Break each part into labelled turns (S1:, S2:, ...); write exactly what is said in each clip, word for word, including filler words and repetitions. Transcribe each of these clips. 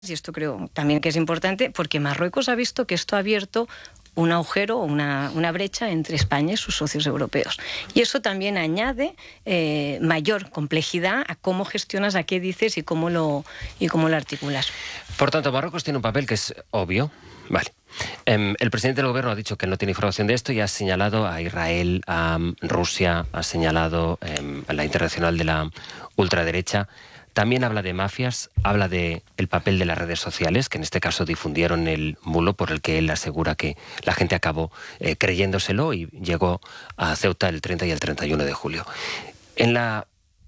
S1: y esto creo también que es importante, porque Marruecos ha visto que esto ha abierto un agujero o una, una brecha entre España y sus socios europeos. Y eso también añade eh, mayor complejidad a cómo gestionas, a qué dices y cómo lo, y cómo lo articulas.
S2: Por tanto, Marruecos tiene un papel que es obvio. Vale. Eh, el presidente del gobierno ha dicho que no tiene información de esto y ha señalado a Israel, a Rusia, ha señalado eh, a la internacional de la ultraderecha. También habla de mafias, habla de el papel de las redes sociales, que en este caso difundieron el bulo por el que él asegura que la gente acabó eh, creyéndoselo y llegó a Ceuta el treinta y el treinta y uno de julio. En la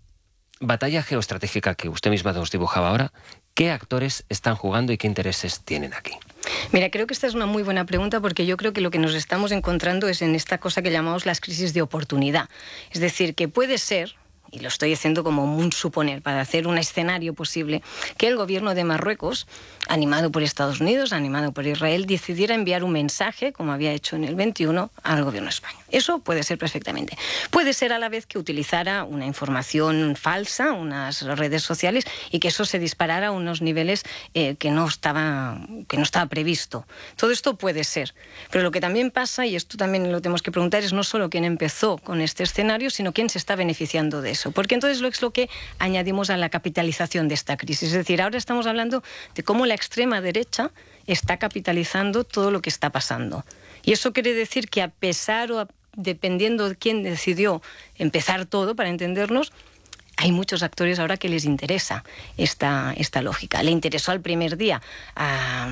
S2: batalla geoestratégica que usted misma nos dibujaba ahora, ¿qué actores están jugando y qué intereses tienen aquí?
S1: Mira, creo que esta es una muy buena pregunta, porque yo creo que lo que nos estamos encontrando es en esta cosa que llamamos las crisis de oportunidad. Es decir, que puede ser, y lo estoy haciendo como un suponer, para hacer un escenario posible, que el gobierno de Marruecos, animado por Estados Unidos, animado por Israel, decidiera enviar un mensaje, como había hecho en el veintiuno, al gobierno de España. Eso puede ser perfectamente. Puede ser a la vez que utilizara una información falsa, unas redes sociales, y que eso se disparara a unos niveles eh, que no estaba, que no estaba previsto. Todo esto puede ser. Pero lo que también pasa, y esto también lo tenemos que preguntar, es no solo quién empezó con este escenario, sino quién se está beneficiando de eso. Porque entonces lo es lo que añadimos a la capitalización de esta crisis. Es decir, ahora estamos hablando de cómo la extrema derecha está capitalizando todo lo que está pasando. Y eso quiere decir que a pesar o a, dependiendo de quién decidió empezar todo, para entendernos, hay muchos actores ahora que les interesa esta, esta lógica. Le interesó al primer día a...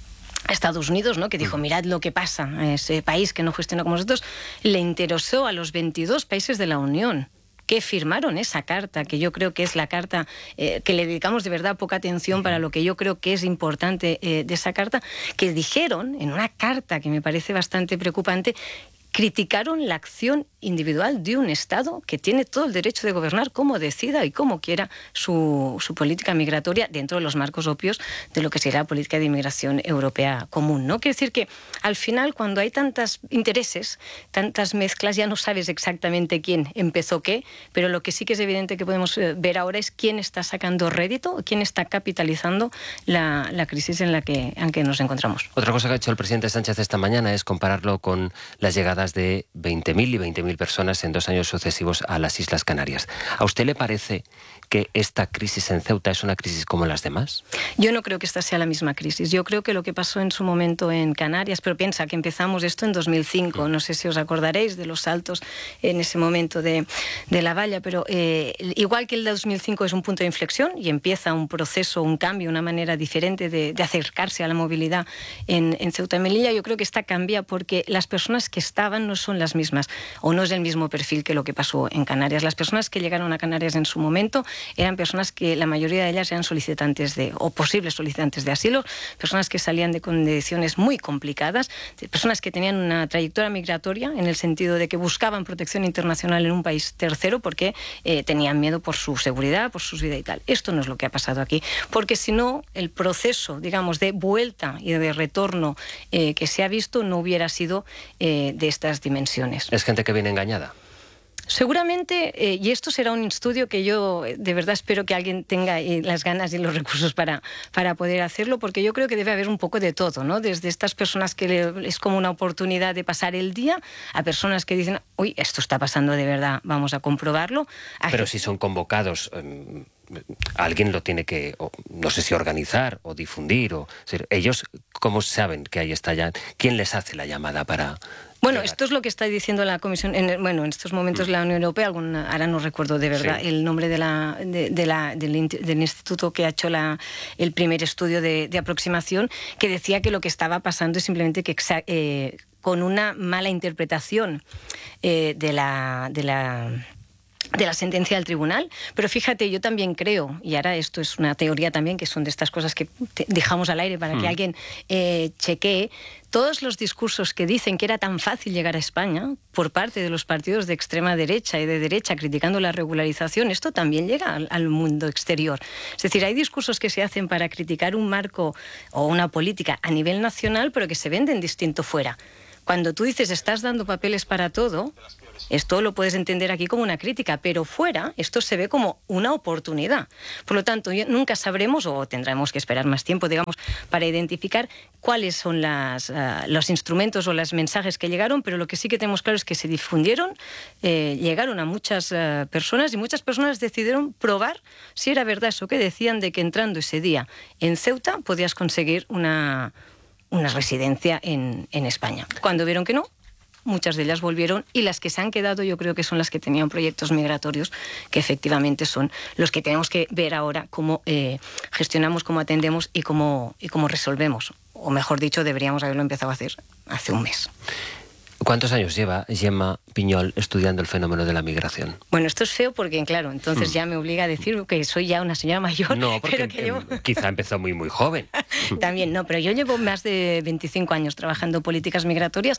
S1: a Estados Unidos, ¿no?, que dijo, mirad lo que pasa a ese país que no gestiona como nosotros. Le interesó a los veintidós países de la Unión que firmaron esa carta, que yo creo que es la carta eh, que le dedicamos de verdad poca atención para lo que yo creo que es importante eh, de esa carta, que dijeron en una carta que me parece bastante preocupante, criticaron la acción individual de un Estado que tiene todo el derecho de gobernar como decida y como quiera su, su política migratoria dentro de los marcos obvios de lo que será la política de inmigración europea común, ¿no? Quiere decir que al final, cuando hay tantos intereses, tantas mezclas, ya no sabes exactamente quién empezó qué, pero lo que sí que es evidente que podemos ver ahora es quién está sacando rédito, quién está capitalizando la, la crisis en la que, en que nos encontramos.
S2: Otra cosa que ha hecho el presidente Sánchez esta mañana es compararlo con las llegadas de veinte mil y veinte mil personas en dos años sucesivos a las Islas Canarias. ¿A usted le parece que esta crisis en Ceuta es una crisis como las demás?
S1: Yo no creo que esta sea la misma crisis. Yo creo que lo que pasó en su momento en Canarias, pero piensa que empezamos esto en dos mil cinco, no sé si os acordaréis de los saltos en ese momento de, de la valla, pero eh, igual que el de dos mil cinco es un punto de inflexión y empieza un proceso, un cambio, una manera diferente de, de acercarse a la movilidad en, en Ceuta y Melilla, yo creo que esta cambia porque las personas que estaban no son las mismas, o no es el mismo perfil que lo que pasó en Canarias. Las personas que llegaron a Canarias en su momento eran personas que la mayoría de ellas eran solicitantes de, o posibles solicitantes de asilo, personas que salían de condiciones muy complicadas, personas que tenían una trayectoria migratoria en el sentido de que buscaban protección internacional en un país tercero porque eh, tenían miedo por su seguridad, por su vida y tal. Esto no es lo que ha pasado aquí, porque si no, el proceso, digamos, de vuelta y de retorno eh, que se ha visto no hubiera sido eh, de estas dimensiones.
S2: ¿Es gente que viene engañada?
S1: Seguramente, eh, y esto será un estudio que yo de verdad espero que alguien tenga eh, las ganas y los recursos para, para poder hacerlo, porque yo creo que debe haber un poco de todo, ¿no? Desde estas personas que le, es como una oportunidad de pasar el día, a personas que dicen, uy, esto está pasando de verdad, vamos a comprobarlo. A
S2: Pero
S1: que...
S2: si son convocados... Eh... alguien lo tiene que, o, no sé si organizar o difundir, o, o sea, ellos, ¿cómo saben que ahí está ya? ¿Quién les hace la llamada para...?
S1: Bueno,
S2: llegar?
S1: esto es lo que está diciendo la Comisión, en, bueno, en estos momentos mm. la Unión Europea, algún, ahora no recuerdo de verdad sí. el nombre de la, de, de la, del, del instituto que ha hecho la, el primer estudio de, de aproximación, que decía que lo que estaba pasando es simplemente que eh, con una mala interpretación eh, de la... De la de la sentencia del tribunal, pero fíjate, yo también creo, y ahora esto es una teoría también, que son de estas cosas que dejamos al aire para mm. que alguien eh, chequee, todos los discursos que dicen que era tan fácil llegar a España por parte de los partidos de extrema derecha y de derecha criticando la regularización, esto también llega al, al mundo exterior. Es decir, hay discursos que se hacen para criticar un marco o una política a nivel nacional, pero que se venden distinto fuera. Cuando tú dices estás dando papeles para todo, Esto lo puedes entender aquí como una crítica, pero fuera esto se ve como una oportunidad. Por lo tanto, nunca sabremos, o tendremos que esperar más tiempo, digamos, para identificar cuáles son las, uh, los instrumentos o los mensajes que llegaron, pero lo que sí que tenemos claro es que se difundieron, eh, llegaron a muchas uh, personas y muchas personas decidieron probar si era verdad eso que decían de que entrando ese día en Ceuta podías conseguir una, una residencia en, en España. Cuando vieron que no, muchas de ellas volvieron, y las que se han quedado yo creo que son las que tenían proyectos migratorios, que efectivamente son los que tenemos que ver ahora cómo eh, gestionamos, cómo atendemos y cómo, y cómo resolvemos. O mejor dicho, deberíamos haberlo empezado a hacer hace un mes.
S2: ¿Cuántos años lleva Gemma Piñol estudiando el fenómeno de la migración?
S1: Bueno, esto es feo porque, claro, entonces mm. ya me obliga a decir que soy ya una señora mayor.
S2: No, porque
S1: pero que llevo...
S2: quizá empezó muy, muy joven.
S1: También, no, pero yo llevo más de veinticinco años trabajando políticas migratorias,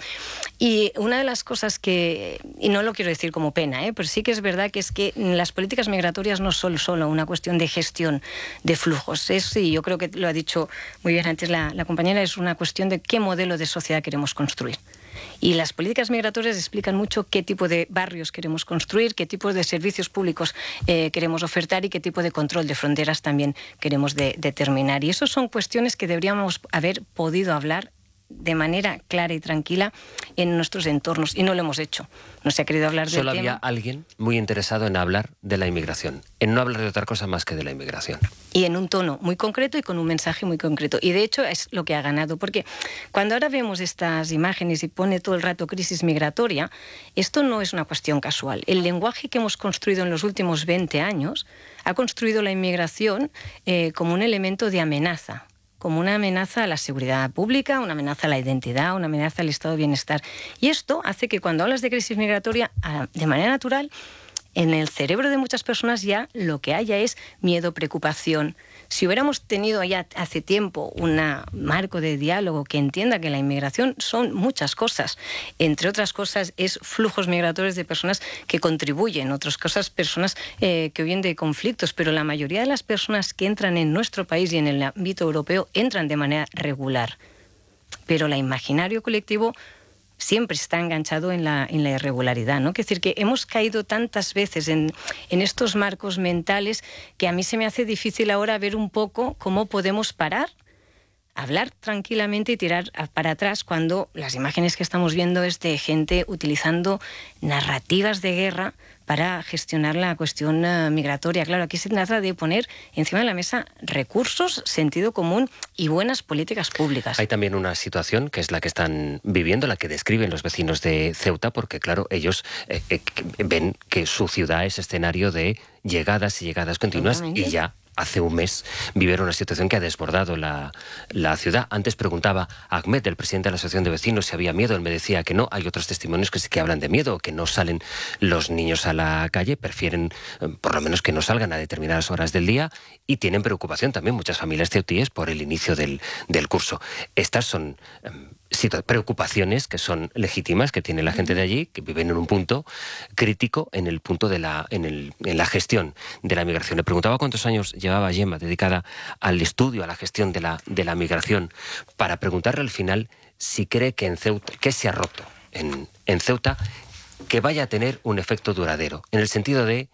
S1: y una de las cosas que, y no lo quiero decir como pena, ¿eh? pero sí que es verdad que es que las políticas migratorias no son solo una cuestión de gestión de flujos. Es, y yo creo que lo ha dicho muy bien antes la, la compañera, es una cuestión de qué modelo de sociedad queremos construir. Y las políticas migratorias explican mucho qué tipo de barrios queremos construir, qué tipo de servicios públicos eh, queremos ofertar y qué tipo de control de fronteras también queremos de, determinar. Y eso son cuestiones que deberíamos haber podido hablar de manera clara y tranquila en nuestros entornos, y no lo hemos hecho. No se ha querido hablar del tema.
S2: Solo había alguien muy interesado en hablar de la inmigración, en no hablar de otra cosa más que de la inmigración.
S1: Y en un tono muy concreto y con un mensaje muy concreto. Y de hecho es lo que ha ganado, porque cuando ahora vemos estas imágenes y pone todo el rato crisis migratoria, esto no es una cuestión casual. El lenguaje que hemos construido en los últimos veinte años ha construido la inmigración eh, como un elemento de amenaza, como una amenaza a la seguridad pública, una amenaza a la identidad, una amenaza al estado de bienestar. Y esto hace que cuando hablas de crisis migratoria, de manera natural, en el cerebro de muchas personas ya lo que haya es miedo, preocupación. Si hubiéramos tenido ya hace tiempo un marco de diálogo que entienda que la inmigración son muchas cosas, entre otras cosas es flujos migratorios de personas que contribuyen, otras cosas personas eh, que huyen de conflictos, pero la mayoría de las personas que entran en nuestro país y en el ámbito europeo entran de manera regular. Pero el imaginario colectivo siempre está enganchado en la, en la irregularidad, ¿no? Es decir, que hemos caído tantas veces en, en estos marcos mentales que a mí se me hace difícil ahora ver un poco cómo podemos parar, hablar tranquilamente y tirar para atrás cuando las imágenes que estamos viendo es de gente utilizando narrativas de guerra para gestionar la cuestión uh, migratoria. Claro, aquí se trata de poner encima de la mesa recursos, sentido común y buenas políticas públicas.
S2: Hay también una situación que es la que están viviendo, la que describen los vecinos de Ceuta, porque claro, ellos eh, eh, ven que su ciudad es escenario de llegadas y llegadas continuas y ya hace un mes vivieron una situación que ha desbordado la, la ciudad. Antes preguntaba a Ahmed, el presidente de la Asociación de Vecinos, si había miedo. Él me decía que no. Hay otros testimonios que sí que hablan de miedo, que no salen los niños a la calle, prefieren eh, por lo menos que no salgan a determinadas horas del día, y tienen preocupación también muchas familias ceutíes por el inicio del, del curso. Estas son eh, preocupaciones que son legítimas, que tiene la gente de allí, que viven en un punto crítico, en el punto de la, en, el, en la gestión de la migración. Le preguntaba cuántos años llevaba Gemma dedicada al estudio, a la gestión de la, de la migración, para preguntarle al final si cree que en Ceuta, que se ha roto en, en Ceuta, que vaya a tener un efecto duradero, en el sentido de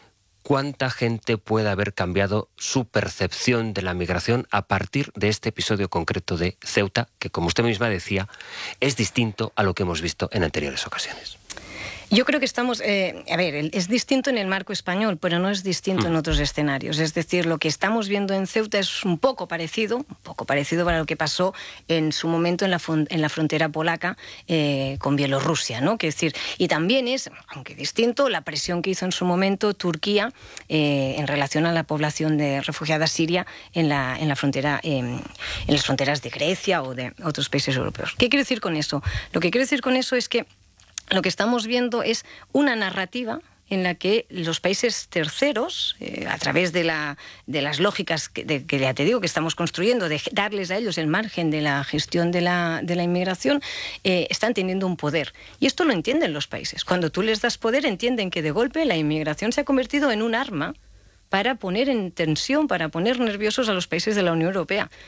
S2: cuánta gente puede haber cambiado su percepción de la migración a partir de este episodio concreto de Ceuta, que, como usted misma decía, es distinto a lo que hemos visto en anteriores ocasiones.
S1: Yo creo que estamos, eh, a ver, es distinto en el marco español, pero no es distinto mm. en otros escenarios. Es decir, lo que estamos viendo en Ceuta es un poco parecido, un poco parecido para lo que pasó en su momento en la, en la frontera polaca eh, con Bielorrusia, ¿no? Que decir, y también es, aunque distinto, la presión que hizo en su momento Turquía eh, en relación a la población de refugiada siria en la, en la frontera, eh, en las fronteras de Grecia o de otros países europeos. ¿Qué quiero decir con eso? Lo que quiero decir con eso es que lo que estamos viendo es una narrativa en la que los países terceros, eh, a través de, la, de las lógicas que, de, que ya te digo que estamos construyendo, de darles a ellos el margen de la gestión de la, de la inmigración, eh, están teniendo un poder. Y esto lo entienden los países. Cuando tú les das poder, entienden que de golpe la inmigración se ha convertido en un arma para poner en tensión, para poner nerviosos a los países de la Unión Europea.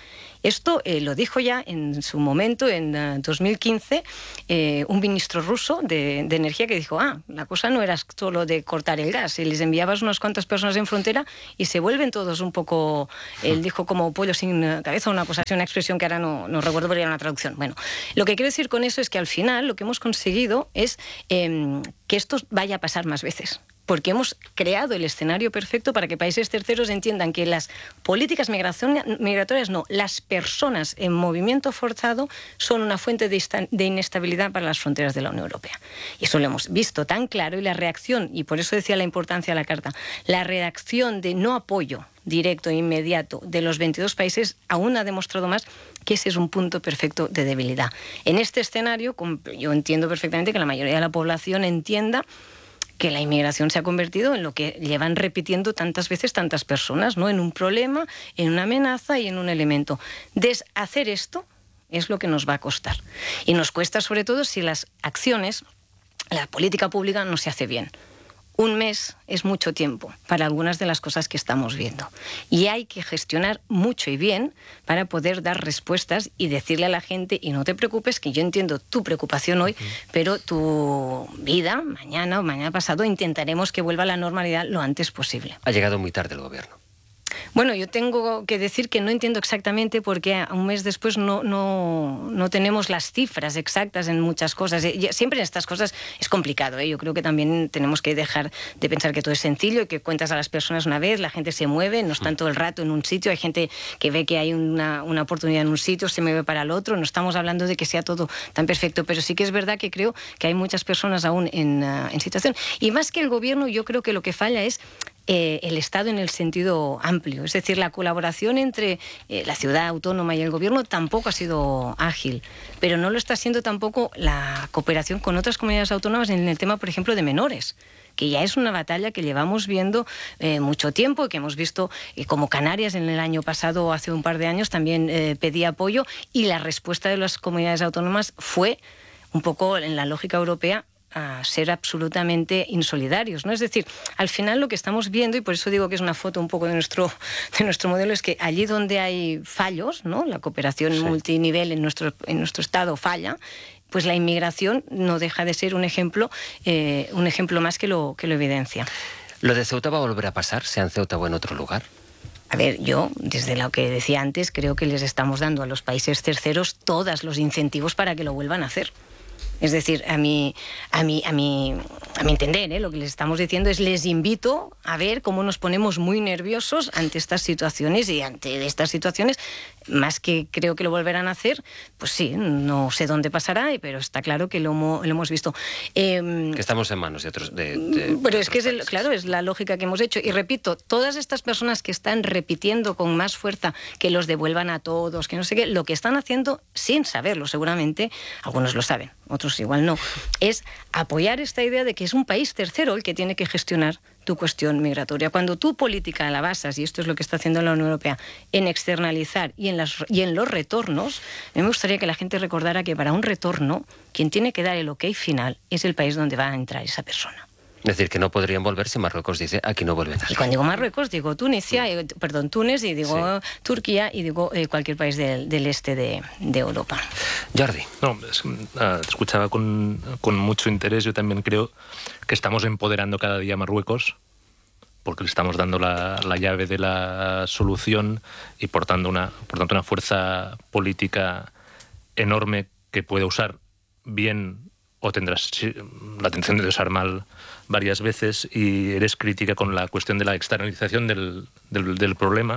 S1: Esto eh, lo dijo ya en su momento, en uh, dos mil quince, eh, un ministro ruso de, de energía que dijo, ah, la cosa no era solo de cortar el gas, y les enviabas unas cuantas personas en frontera y se vuelven todos un poco, él dijo como pollo sin cabeza, una cosa así, una expresión que ahora no, no recuerdo, pero era una traducción. Bueno, lo que quiero decir con eso es que al final lo que hemos conseguido es eh, que esto vaya a pasar más veces. Porque hemos creado el escenario perfecto para que países terceros entiendan que las políticas migratorias, no, las personas en movimiento forzado son una fuente de, de inestabilidad para las fronteras de la Unión Europea. Y eso lo hemos visto tan claro, y la reacción, y por eso decía la importancia de la carta, la reacción de no apoyo directo e inmediato de los veintidós países aún ha demostrado más que ese es un punto perfecto de debilidad. En este escenario, yo entiendo perfectamente que la mayoría de la población entienda que la inmigración se ha convertido en lo que llevan repitiendo tantas veces tantas personas, ¿no? En un problema, en una amenaza y en un elemento. Deshacer esto es lo que nos va a costar. Y nos cuesta sobre todo si las acciones, la política pública no se hace bien. Un mes es mucho tiempo para algunas de las cosas que estamos viendo. Y hay que gestionar mucho y bien para poder dar respuestas y decirle a la gente, y no te preocupes, que yo entiendo tu preocupación hoy, uh-huh. pero tu vida, mañana o mañana pasado, intentaremos que vuelva a la normalidad lo antes posible.
S2: Ha llegado muy tarde el gobierno.
S1: Bueno, yo tengo que decir que no entiendo exactamente porque un mes después no, no, no tenemos las cifras exactas en muchas cosas. Siempre en estas cosas es complicado, ¿eh? Yo creo que también tenemos que dejar de pensar que todo es sencillo y que cuentas a las personas una vez, la gente se mueve, no están todo el rato en un sitio, hay gente que ve que hay una, una oportunidad en un sitio, se mueve para el otro, no estamos hablando de que sea todo tan perfecto, pero sí que es verdad que creo que hay muchas personas aún en, uh, en situación. Y más que el gobierno, yo creo que lo que falla es Eh, el Estado en el sentido amplio. Es decir, la colaboración entre eh, la ciudad autónoma y el gobierno tampoco ha sido ágil, pero no lo está siendo tampoco la cooperación con otras comunidades autónomas en el tema, por ejemplo, de menores, que ya es una batalla que llevamos viendo eh, mucho tiempo y que hemos visto eh, como Canarias en el año pasado o hace un par de años también eh, pedía apoyo, y la respuesta de las comunidades autónomas fue un poco en la lógica europea a ser absolutamente insolidarios, ¿no? Es decir, al final lo que estamos viendo, y por eso digo que es una foto un poco de nuestro, de nuestro modelo, es que allí donde hay fallos, ¿no? La cooperación sí. multinivel en nuestro, en nuestro Estado falla, pues la inmigración no deja de ser un ejemplo, eh, un ejemplo más que lo, que lo evidencia.
S2: ¿Lo de Ceuta va a volver a pasar, sea en Ceuta o en otro lugar?
S1: A ver, yo, desde lo que decía antes, creo que les estamos dando a los países terceros todos los incentivos para que lo vuelvan a hacer. Es decir, a mi, a mi, a mi, a mi entender, ¿eh? Lo que les estamos diciendo es, les invito a ver cómo nos ponemos muy nerviosos ante estas situaciones, y ante estas situaciones, más que creo que lo volverán a hacer, pues sí, no sé dónde pasará, pero está claro que lo, lo hemos visto.
S2: Eh, que estamos en manos de otros. De, de,
S1: pero
S2: de
S1: es que es el,
S2: países.
S1: Claro, es la lógica que hemos hecho. Y repito, todas estas personas que están repitiendo con más fuerza que los devuelvan a todos, que no sé qué, lo que están haciendo, sin saberlo seguramente, algunos lo saben, otros igual no, es apoyar esta idea de que es un país tercero el que tiene que gestionar tu cuestión migratoria. Cuando tu política la basas, y esto es lo que está haciendo la Unión Europea, en externalizar y en, las, y en los retornos, a mí me gustaría que la gente recordara que para un retorno, quien tiene que dar el ok final es el país donde va a entrar esa persona.
S2: Es decir, que no podrían volver si Marruecos dice, aquí no vuelve nadie.
S1: Y cuando digo Marruecos, digo Tunisia, eh, perdón, Túnez, y digo sí. Turquía, y digo eh, cualquier país del, del este de, de Europa.
S2: Jordi.
S3: No, es, uh, te escuchaba con, con mucho interés. Yo también creo que estamos empoderando cada día a Marruecos, porque le estamos dando la, la llave de la solución y por tanto, una, por tanto una fuerza política enorme que puede usar bien o tendrás la intención de usar mal varias veces, y eres crítica con la cuestión de la externalización del, del, del problema.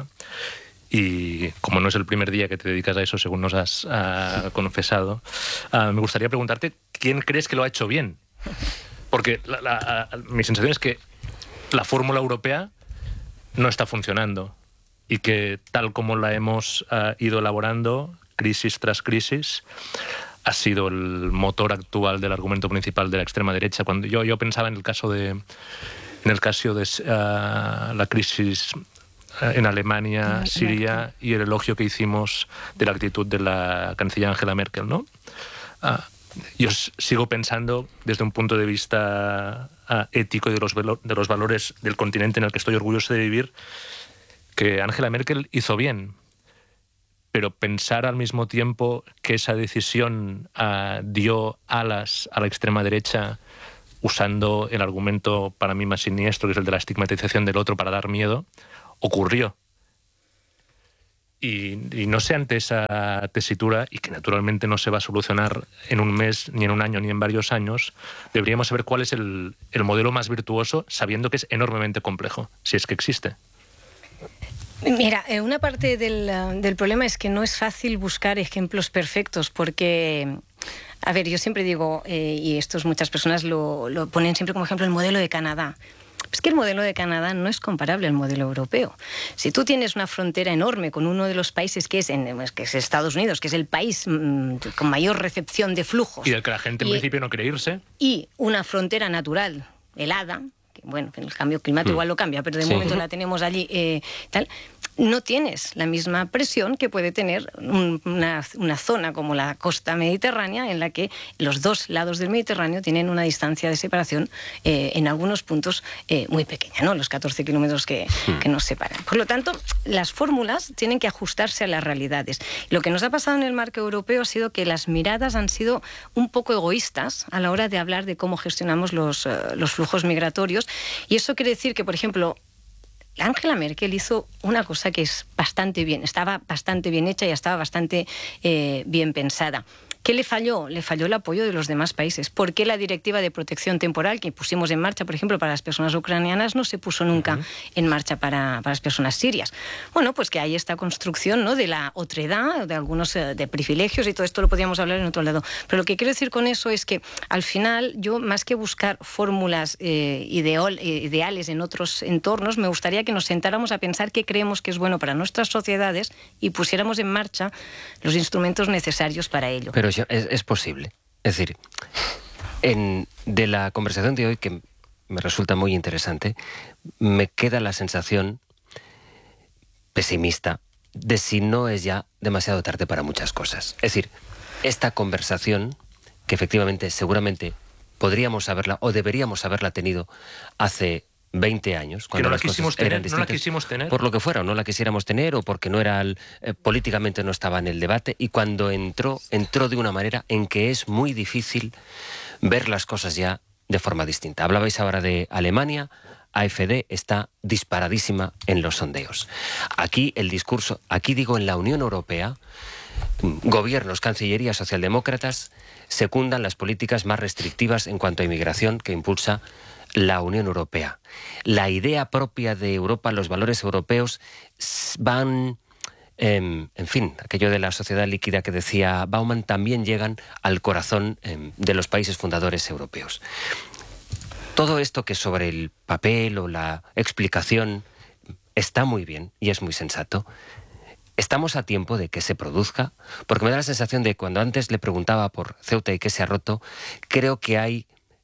S3: Y como no es el primer día que te dedicas a eso, según nos has uh, confesado, uh, me gustaría preguntarte, ¿quién crees que lo ha hecho bien? Porque la, la, uh, mi sensación es que la fórmula europea no está funcionando, y que tal como la hemos uh, ido elaborando, crisis tras crisis, ha sido el motor actual del argumento principal de la extrema derecha. Cuando yo, yo pensaba en el caso de, en el caso de uh, la crisis en Alemania, Siria, y el elogio que hicimos de la actitud de la canciller Angela Merkel, ¿no? Uh, yo sigo pensando desde un punto de vista uh, ético y de los, de los valores del continente en el que estoy orgulloso de vivir, que Angela Merkel hizo bien, pero pensar al mismo tiempo que esa decisión uh, dio alas a la extrema derecha usando el argumento para mí más siniestro, que es el de la estigmatización del otro para dar miedo, ocurrió. Y, y no sé, ante esa tesitura, y que naturalmente no se va a solucionar en un mes, ni en un año, ni en varios años, deberíamos saber cuál es el, el modelo más virtuoso, sabiendo que es enormemente complejo, si es que existe.
S1: Mira, una parte del, del problema es que no es fácil buscar ejemplos perfectos, porque, a ver, yo siempre digo, eh, y estos muchas personas lo, lo ponen siempre como ejemplo, el modelo de Canadá. Es que el modelo de Canadá no es comparable al modelo europeo. Si tú tienes una frontera enorme con uno de los países que es, en, que es Estados Unidos, que es el país mmm, con mayor recepción de flujos...
S3: Y del que la gente en y, principio no quiere irse.
S1: Y una frontera natural helada, que bueno, que el cambio climático mm. igual lo cambia, pero de sí. momento la tenemos allí, eh, tal... no tienes la misma presión que puede tener un, una, una zona como la costa mediterránea, en la que los dos lados del Mediterráneo tienen una distancia de separación eh, en algunos puntos eh, muy pequeña, ¿no? Los catorce kilómetros que, hmm. que nos separan. Por lo tanto, las fórmulas tienen que ajustarse a las realidades. Lo que nos ha pasado en el marco europeo ha sido que las miradas han sido un poco egoístas a la hora de hablar de cómo gestionamos los, uh, los flujos migratorios, y eso quiere decir que, por ejemplo, Angela Merkel hizo una cosa que es bastante bien, estaba bastante bien hecha y estaba bastante eh, bien pensada. ¿Qué le falló? Le falló el apoyo de los demás países. ¿Por qué la directiva de protección temporal que pusimos en marcha, por ejemplo, para las personas ucranianas, no se puso nunca uh-huh. en marcha para, para las personas sirias? Bueno, pues que hay esta construcción, ¿no?, de la otredad, de algunos eh, de privilegios, y todo esto lo podríamos hablar en otro lado. Pero lo que quiero decir con eso es que, al final, yo, más que buscar fórmulas eh, ideal, eh, ideales en otros entornos, me gustaría que nos sentáramos a pensar qué creemos que es bueno para nuestras sociedades y pusiéramos en marcha los instrumentos necesarios para ello.
S2: Pero Es, es posible. Es decir, en, de la conversación de hoy, que me resulta muy interesante, me queda la sensación pesimista de si no es ya demasiado tarde para muchas cosas. Es decir, esta conversación, que efectivamente seguramente podríamos haberla o deberíamos haberla tenido hace veinte años, cuando
S3: que no
S2: las
S3: la quisimos
S2: cosas eran
S3: tener, no la quisimos tener.
S2: Por lo que fuera, o no la quisiéramos tener, o porque no era el, eh, políticamente no estaba en el debate, y cuando entró, entró de una manera en que es muy difícil ver las cosas ya de forma distinta. Hablabais ahora de Alemania. A F D está disparadísima en los sondeos. Aquí el discurso, aquí digo en la Unión Europea, gobiernos, cancillerías socialdemócratas secundan las políticas más restrictivas en cuanto a inmigración que impulsa la Unión Europea. La idea propia de Europa, los valores europeos van, eh, en fin, aquello de la sociedad líquida que decía Bauman, también llegan al corazón eh, de los países fundadores europeos. Todo esto que sobre el papel o la explicación está muy bien y es muy sensato. ¿Estamos a tiempo de que se produzca? Porque me da la sensación de, cuando antes le preguntaba por Ceuta y qué se ha roto, creo que hay,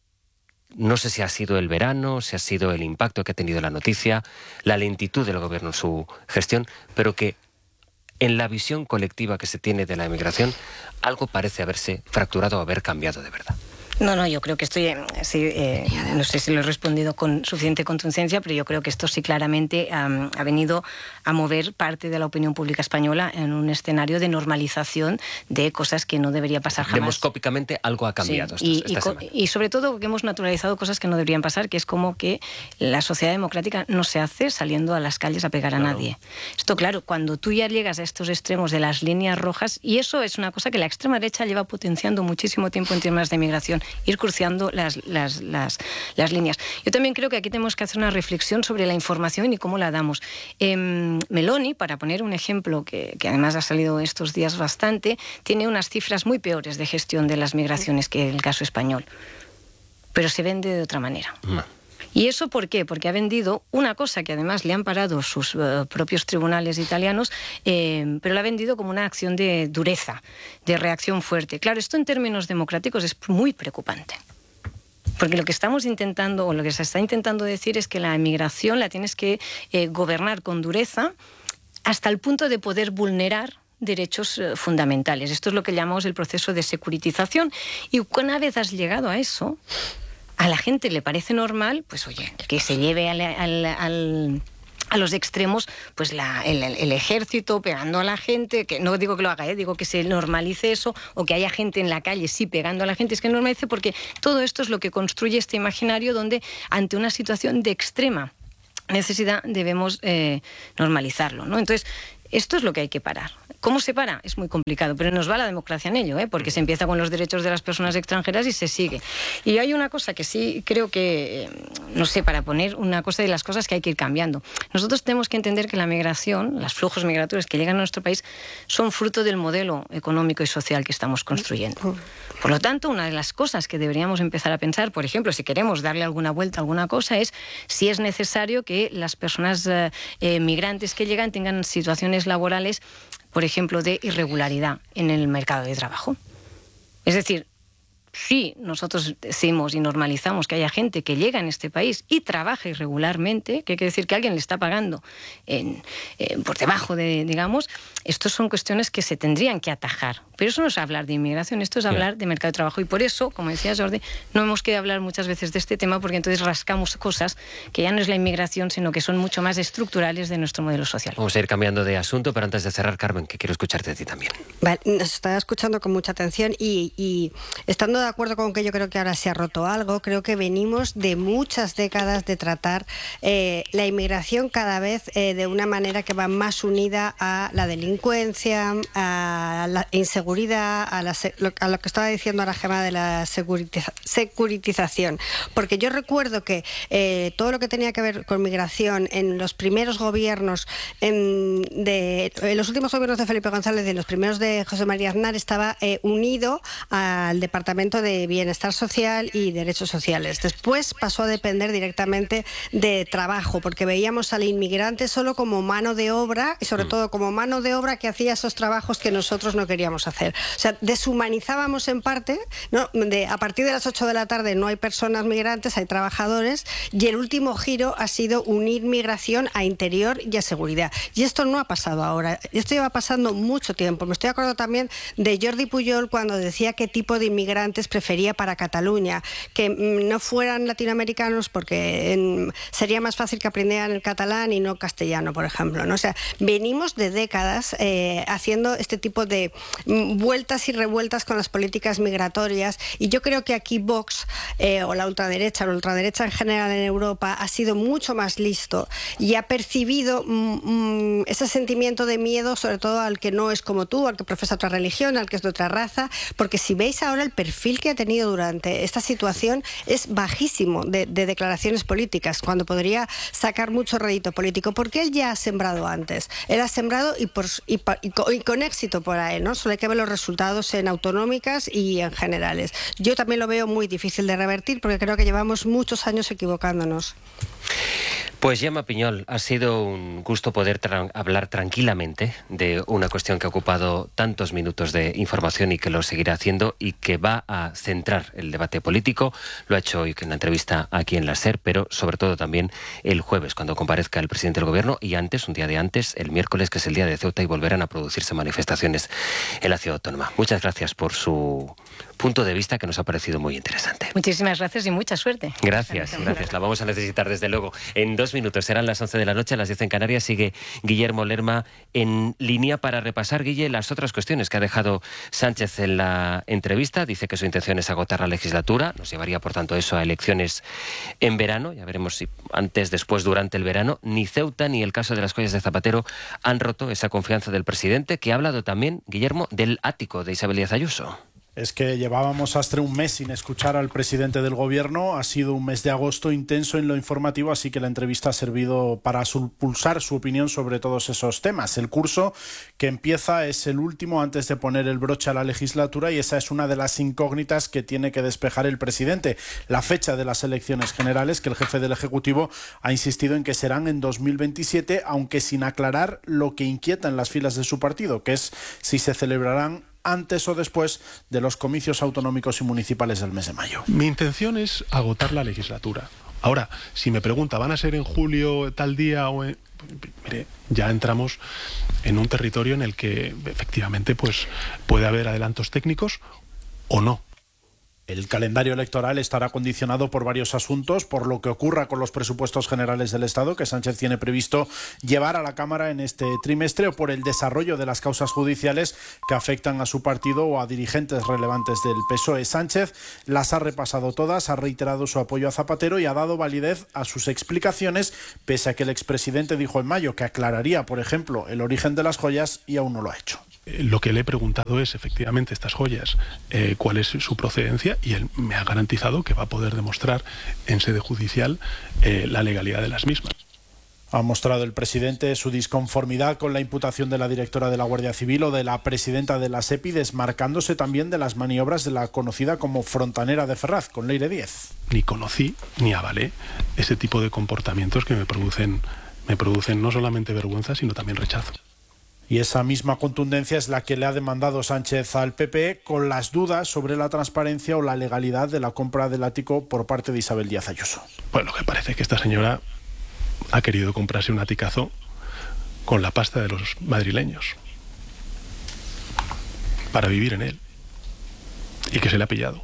S2: no sé si ha sido el verano, si ha sido el impacto que ha tenido la noticia, la lentitud del gobierno en su gestión, pero que en la visión colectiva que se tiene de la emigración, algo parece haberse fracturado o haber cambiado de verdad.
S1: No, no, yo creo que estoy, sí, eh, no sé si lo he respondido con suficiente contundencia, pero yo creo que esto sí claramente um, ha venido a mover parte de la opinión pública española en un escenario de normalización de cosas que no debería pasar jamás.
S2: Demoscópicamente algo ha cambiado.
S1: Sí,
S2: esta,
S1: y,
S2: esta
S1: y, semana. y sobre todo que hemos naturalizado cosas que no deberían pasar, que es como que la sociedad democrática no se hace saliendo a las calles a pegar a claro. nadie. Esto, claro, cuando tú ya llegas a estos extremos de las líneas rojas, y eso es una cosa que la extrema derecha lleva potenciando muchísimo tiempo en temas de migración, ir cruciando las, las, las, las líneas. Yo también creo que aquí tenemos que hacer una reflexión sobre la información y cómo la damos. Eh, Meloni, para poner un ejemplo que, que además ha salido estos días bastante, tiene unas cifras muy peores de gestión de las migraciones que el caso español. Pero se vende de otra manera. No. ¿Y eso por qué? Porque ha vendido una cosa que además le han parado sus uh, propios tribunales italianos, eh, pero la ha vendido como una acción de dureza, de reacción fuerte. Claro, esto en términos democráticos es muy preocupante. Porque lo que estamos intentando, o lo que se está intentando decir, es que la emigración la tienes que eh, gobernar con dureza hasta el punto de poder vulnerar derechos eh, fundamentales. Esto es lo que llamamos el proceso de securitización. Y una vez has llegado a eso, a la gente le parece normal, pues oye, que se lleve al, al, al, a los extremos, pues la, el, el ejército pegando a la gente, que no digo que lo haga, ¿eh? Digo que se normalice eso, o que haya gente en la calle sí pegando a la gente, es que normalice, porque todo esto es lo que construye este imaginario donde ante una situación de extrema necesidad debemos eh, normalizarlo, ¿no? Entonces, esto es lo que hay que parar. ¿Cómo se para? Es muy complicado, pero nos va la democracia en ello, ¿eh? Porque se empieza con los derechos de las personas extranjeras y se sigue. Y hay una cosa que sí creo que, no sé, para poner una cosa de las cosas que hay que ir cambiando. Nosotros tenemos que entender que la migración, los flujos migratorios que llegan a nuestro país, son fruto del modelo económico y social que estamos construyendo. Por lo tanto, una de las cosas que deberíamos empezar a pensar, por ejemplo, si queremos darle alguna vuelta a alguna cosa, es si es necesario que las personas eh, eh, migrantes que llegan tengan situaciones laborales, por ejemplo, de irregularidad en el mercado de trabajo. Es decir, si nosotros decimos y normalizamos que haya gente que llega en este país y trabaja irregularmente, que quiere decir que alguien le está pagando en, eh, por debajo de, digamos, estos son cuestiones que se tendrían que atajar. Pero eso no es hablar de inmigración, esto es hablar de mercado de trabajo. Y por eso, como decía Jordi, no hemos querido hablar muchas veces de este tema, porque entonces rascamos cosas que ya no es la inmigración, sino que son mucho más estructurales de nuestro modelo social.
S2: Vamos a ir cambiando de asunto, pero antes de cerrar, Carmen, que quiero escucharte de ti también.
S4: Vale, nos estaba escuchando con mucha atención y, y estando de acuerdo con que yo creo que ahora se ha roto algo, creo que venimos de muchas décadas de tratar eh, la inmigración cada vez eh, de una manera que va más unida a la delincuencia, a la inseguridad, a, la, a lo que estaba diciendo ahora Gemma de la securitiza, securitización. Porque yo recuerdo que eh, todo lo que tenía que ver con migración en los primeros gobiernos, en, de, en los últimos gobiernos de Felipe González y en los primeros de José María Aznar, estaba eh, unido al Departamento de Bienestar Social y Derechos Sociales. Después pasó a depender directamente de trabajo, porque veíamos al inmigrante solo como mano de obra y sobre todo como mano de obra que hacía esos trabajos que nosotros no queríamos hacer. O sea, deshumanizábamos en parte, ¿no? De, a partir de las ocho de la tarde no hay personas migrantes, hay trabajadores, y el último giro ha sido unir migración a interior y a seguridad. Y esto no ha pasado ahora, esto lleva pasando mucho tiempo. Me estoy acordando también de Jordi Pujol cuando decía qué tipo de inmigrantes prefería para Cataluña, que mm, no fueran latinoamericanos porque en, sería más fácil que aprendieran el catalán y no castellano, por ejemplo, ¿no? O sea, venimos de décadas eh, haciendo este tipo de mm, vueltas y revueltas con las políticas migratorias, y yo creo que aquí Vox eh, o la ultraderecha o la ultraderecha en general en Europa ha sido mucho más listo y ha percibido mm, mm, ese sentimiento de miedo, sobre todo al que no es como tú, al que profesa otra religión, al que es de otra raza, porque si veis ahora el perfil que ha tenido durante esta situación es bajísimo de, de declaraciones políticas, cuando podría sacar mucho rédito político, porque él ya ha sembrado antes, él ha sembrado y, por, y, y, con, y con éxito por ahí, ¿no? Solo hay que ver los resultados en autonómicas y en generales. Yo también lo veo muy difícil de revertir, porque creo que llevamos muchos años equivocándonos.
S2: Pues Gemma Piñol, ha sido un gusto poder tra- hablar tranquilamente de una cuestión que ha ocupado tantos minutos de información y que lo seguirá haciendo y que va a centrar el debate político. Lo ha hecho hoy en la entrevista aquí en la SER, pero sobre todo también el jueves, cuando comparezca el presidente del Gobierno, y antes, un día de antes, el miércoles, que es el día de Ceuta, y volverán a producirse manifestaciones en la ciudad autónoma. Muchas gracias por su punto de vista, que nos ha parecido muy interesante.
S1: Muchísimas gracias y mucha suerte.
S2: Gracias, gracias. La vamos a necesitar desde luego. En dos minutos serán las once de la noche, a las diez en Canarias. Sigue Guillermo Lerma en línea para repasar, Guille, las otras cuestiones que ha dejado Sánchez en la entrevista. Dice que su intención es agotar la legislatura. Nos llevaría, por tanto, eso a elecciones en verano. Ya veremos si antes, después, durante el verano. Ni Ceuta ni el caso de las Collas de Zapatero han roto esa confianza del presidente, que ha hablado también, Guillermo, del ático de Isabel Díaz Ayuso.
S5: Es que llevábamos hasta un mes sin escuchar al presidente del Gobierno. Ha sido un mes de agosto intenso en lo informativo, así que la entrevista ha servido para pulsar su opinión sobre todos esos temas. El curso que empieza es el último antes de poner el broche a la legislatura, y esa es una de las incógnitas que tiene que despejar el presidente. La fecha de las elecciones generales, que el jefe del Ejecutivo ha insistido en que serán en dos mil veintisiete, aunque sin aclarar lo que inquieta en las filas de su partido, que es si se celebrarán antes o después de los comicios autonómicos y municipales del mes de mayo.
S6: Mi intención es agotar la legislatura. Ahora, si me pregunta, ¿van a ser en julio tal día o en...? Mire, ya entramos en un territorio en el que efectivamente pues puede haber adelantos técnicos o no.
S5: El calendario electoral estará condicionado por varios asuntos, por lo que ocurra con los presupuestos generales del Estado, que Sánchez tiene previsto llevar a la Cámara en este trimestre, o por el desarrollo de las causas judiciales que afectan a su partido o a dirigentes relevantes del P S O E. Sánchez las ha repasado todas, ha reiterado su apoyo a Zapatero y ha dado validez a sus explicaciones, pese a que el expresidente dijo en mayo que aclararía, por ejemplo, el origen de las joyas, y aún no lo ha hecho.
S6: Lo que le he preguntado es, efectivamente, estas joyas, eh, cuál es su procedencia, y él me ha garantizado que va a poder demostrar en sede judicial eh, la legalidad de las mismas.
S5: Ha mostrado el presidente su disconformidad con la imputación de la directora de la Guardia Civil o de la presidenta de la SEPI, desmarcándose también de las maniobras de la conocida como frontanera de Ferraz, con Leire Díez.
S6: Ni conocí ni avalé ese tipo de comportamientos que me producen, me producen no solamente vergüenza, sino también rechazo.
S5: Y esa misma contundencia es la que le ha demandado Sánchez al P P, con las dudas sobre la transparencia o la legalidad de la compra del ático por parte de Isabel Díaz Ayuso.
S6: Bueno, lo que parece es que esta señora ha querido comprarse un aticazo con la pasta de los madrileños para vivir en él, y que se le ha pillado.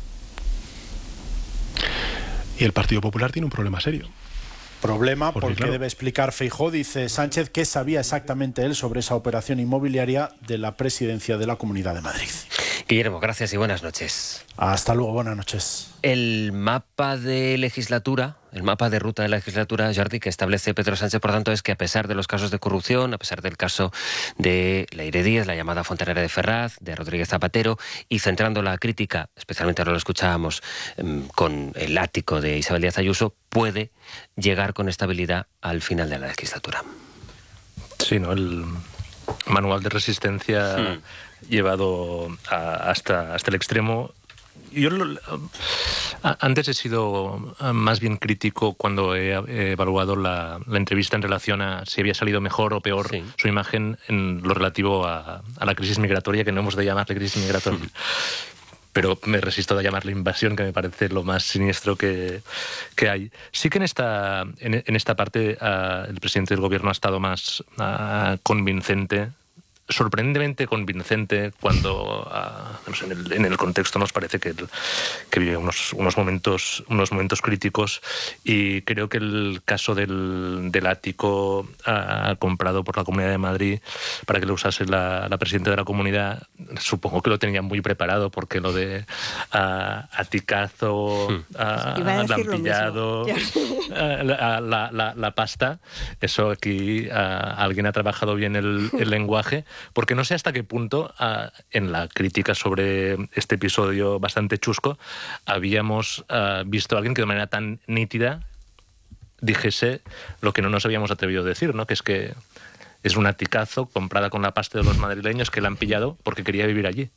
S6: Y el Partido Popular tiene un problema serio.
S5: Problema
S6: porque,
S5: porque
S6: claro,
S5: debe explicar Feijóo, dice Sánchez, qué sabía exactamente él sobre esa operación inmobiliaria de la presidencia de la Comunidad de Madrid.
S2: Guillermo, gracias y buenas noches.
S5: Hasta luego, buenas noches.
S2: El mapa de legislatura, el mapa de ruta de la legislatura, Jordi, que establece Pedro Sánchez, por tanto, es que a pesar de los casos de corrupción, a pesar del caso de Leire Díez, la llamada Fontanera de Ferraz, de Rodríguez Zapatero, y centrando la crítica, especialmente ahora lo escuchábamos, con el ático de Isabel Díaz Ayuso, puede llegar con estabilidad al final de la legislatura.
S3: Sí, ¿no? El manual de resistencia hmm. llevado a, hasta, hasta el extremo. Yo lo, antes he sido más bien crítico cuando he, he evaluado la, la entrevista en relación a si había salido mejor o peor sí. su imagen en lo relativo a, a la crisis migratoria, que no hemos de llamarle crisis migratoria. Hmm. Pero me resisto a llamarle invasión, que me parece lo más siniestro que, que hay. Sí que en esta, en, en esta parte uh, el presidente del gobierno ha estado más uh, convincente, sorprendentemente convincente, cuando uh, no sé, en, el, en el contexto nos parece que, el, que vive unos, unos, momentos, unos momentos críticos, y creo que el caso del, del ático uh, comprado por la Comunidad de Madrid para que lo usase la, la presidenta de la comunidad, supongo que lo tenía muy preparado, porque lo de uh, aticazo, uh, lampillado, uh, la, la, la, la pasta, eso aquí uh, alguien ha trabajado bien el, el lenguaje. Porque no sé hasta qué punto, uh, en la crítica sobre este episodio bastante chusco, habíamos uh, visto a alguien que de manera tan nítida dijese lo que no nos habíamos atrevido a decir, ¿no? Que es que es un aticazo comprada con la pasta de los madrileños que la han pillado porque quería vivir allí.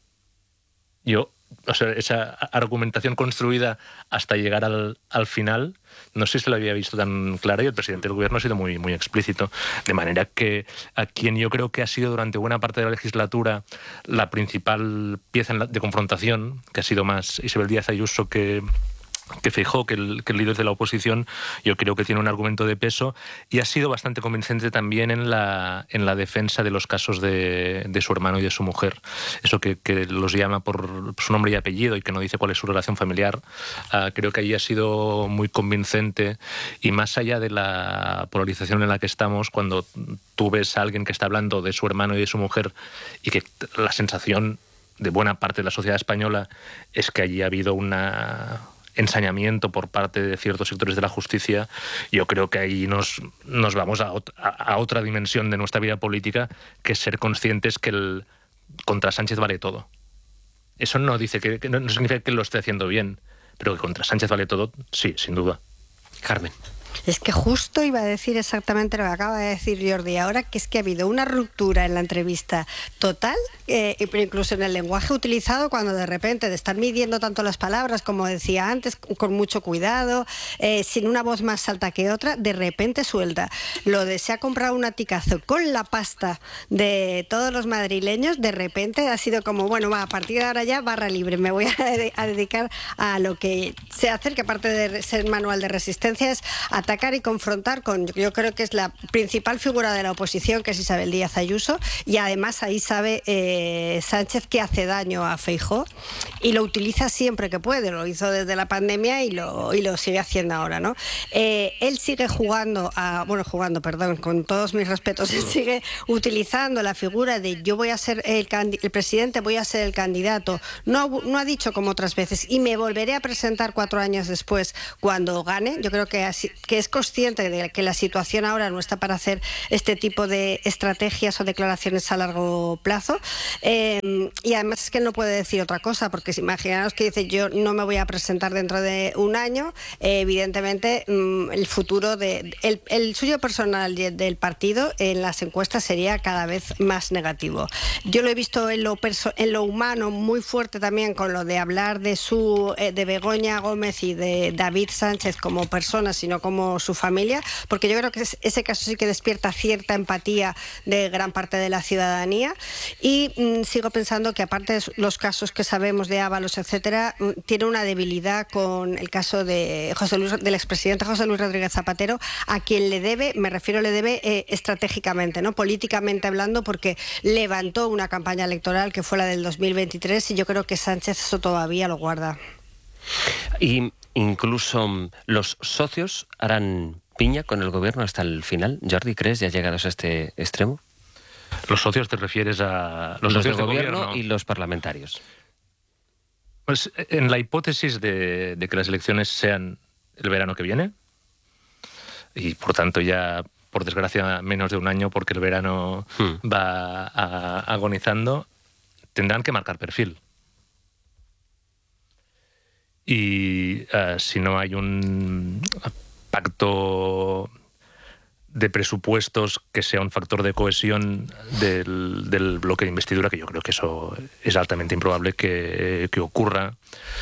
S3: Yo, o sea, esa argumentación construida hasta llegar al, al final, no sé si se lo había visto tan clara, y el presidente del gobierno ha sido muy, muy explícito. De manera que a quien yo creo que ha sido durante buena parte de la legislatura la principal pieza en la, de confrontación, que ha sido más Isabel Díaz Ayuso que... que Feijóo, que el, que el líder de la oposición, yo creo que tiene un argumento de peso, y ha sido bastante convincente también en la, en la defensa de los casos de, de su hermano y de su mujer. Eso que, que los llama por su nombre y apellido y que no dice cuál es su relación familiar, uh, creo que ahí ha sido muy convincente, y más allá de la polarización en la que estamos, cuando tú ves a alguien que está hablando de su hermano y de su mujer, y que la sensación de buena parte de la sociedad española es que allí ha habido una... ensañamiento por parte de ciertos sectores de la justicia, yo creo que ahí nos, nos vamos a, ot- a otra dimensión de nuestra vida política, que es ser conscientes que el contra Sánchez vale todo. Eso no dice que, que no significa que lo esté haciendo bien, pero que contra Sánchez vale todo, sí, sin duda.
S2: Carmen.
S4: Es que justo iba a decir exactamente lo que acaba de decir Jordi ahora, que es que ha habido una ruptura en la entrevista total, eh, pero incluso en el lenguaje utilizado, cuando de repente de estar midiendo tanto las palabras, como decía antes, con mucho cuidado, eh, sin una voz más alta que otra, de repente suelta. Lo de se ha comprado un aticazo con la pasta de todos los madrileños, de repente ha sido como, bueno, va, a partir de ahora ya barra libre, me voy a, de- a dedicar a lo que sé hacer, que aparte de ser manual de resistencia es a atacar y confrontar con, yo creo que es la principal figura de la oposición, que es Isabel Díaz Ayuso, y además ahí sabe eh, Sánchez que hace daño a Feijóo y lo utiliza siempre que puede. Lo hizo desde la pandemia y lo, y lo sigue haciendo ahora, ¿no? Eh, él sigue jugando, a, bueno, jugando, perdón, con todos mis respetos, él sigue utilizando la figura de yo voy a ser el, el presidente, voy a ser el candidato. No, no ha dicho como otras veces, y me volveré a presentar cuatro años después cuando gane. Yo creo que, así, que es consciente de que la situación ahora no está para hacer este tipo de estrategias o declaraciones a largo plazo. Eh, y además es que no puede decir otra cosa, porque si imaginaros que dice yo no me voy a presentar dentro de un año, eh, evidentemente mmm, el futuro de el, el suyo personal del partido en las encuestas sería cada vez más negativo. Yo lo he visto en lo, perso en lo humano muy fuerte también, con lo de hablar de su eh, de Begoña Gómez y de David Sánchez como personas, sino como su familia, porque yo creo que ese caso sí que despierta cierta empatía de gran parte de la ciudadanía. Y mmm, sigo pensando que, aparte de los casos que sabemos de Ábalos, etcétera, tiene una debilidad con el caso de José Luis, del expresidente José Luis Rodríguez Zapatero, a quien le debe, me refiero, le debe eh, estratégicamente, ¿no? Políticamente hablando, porque levantó una campaña electoral que fue la del dos mil veintitrés, y yo creo que Sánchez eso todavía lo guarda.
S2: Y incluso los socios harán piña con el gobierno hasta el final. Jordi, ¿crees ya llegados a este extremo?
S3: ¿Los socios te refieres a los,
S2: los
S3: socios
S2: del
S3: del
S2: gobierno,
S3: gobierno
S2: y los parlamentarios?
S3: Pues en la hipótesis de, de que las elecciones sean el verano que viene, y por tanto ya, por desgracia, menos de un año, porque el verano hmm. va a, agonizando, tendrán que marcar perfil. Y uh, si no hay un pacto de presupuestos que sea un factor de cohesión del, del bloque de investidura, que yo creo que eso es altamente improbable que, que ocurra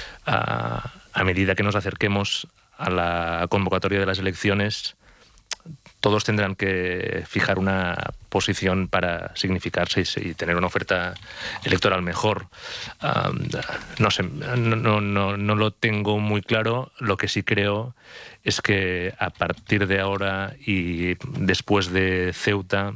S3: a, a medida que nos acerquemos a la convocatoria de las elecciones, todos tendrán que fijar una posición para significarse y, y tener una oferta electoral mejor. Um, no sé, no, no, no lo tengo muy claro. Lo que sí creo es que a partir de ahora y después de Ceuta,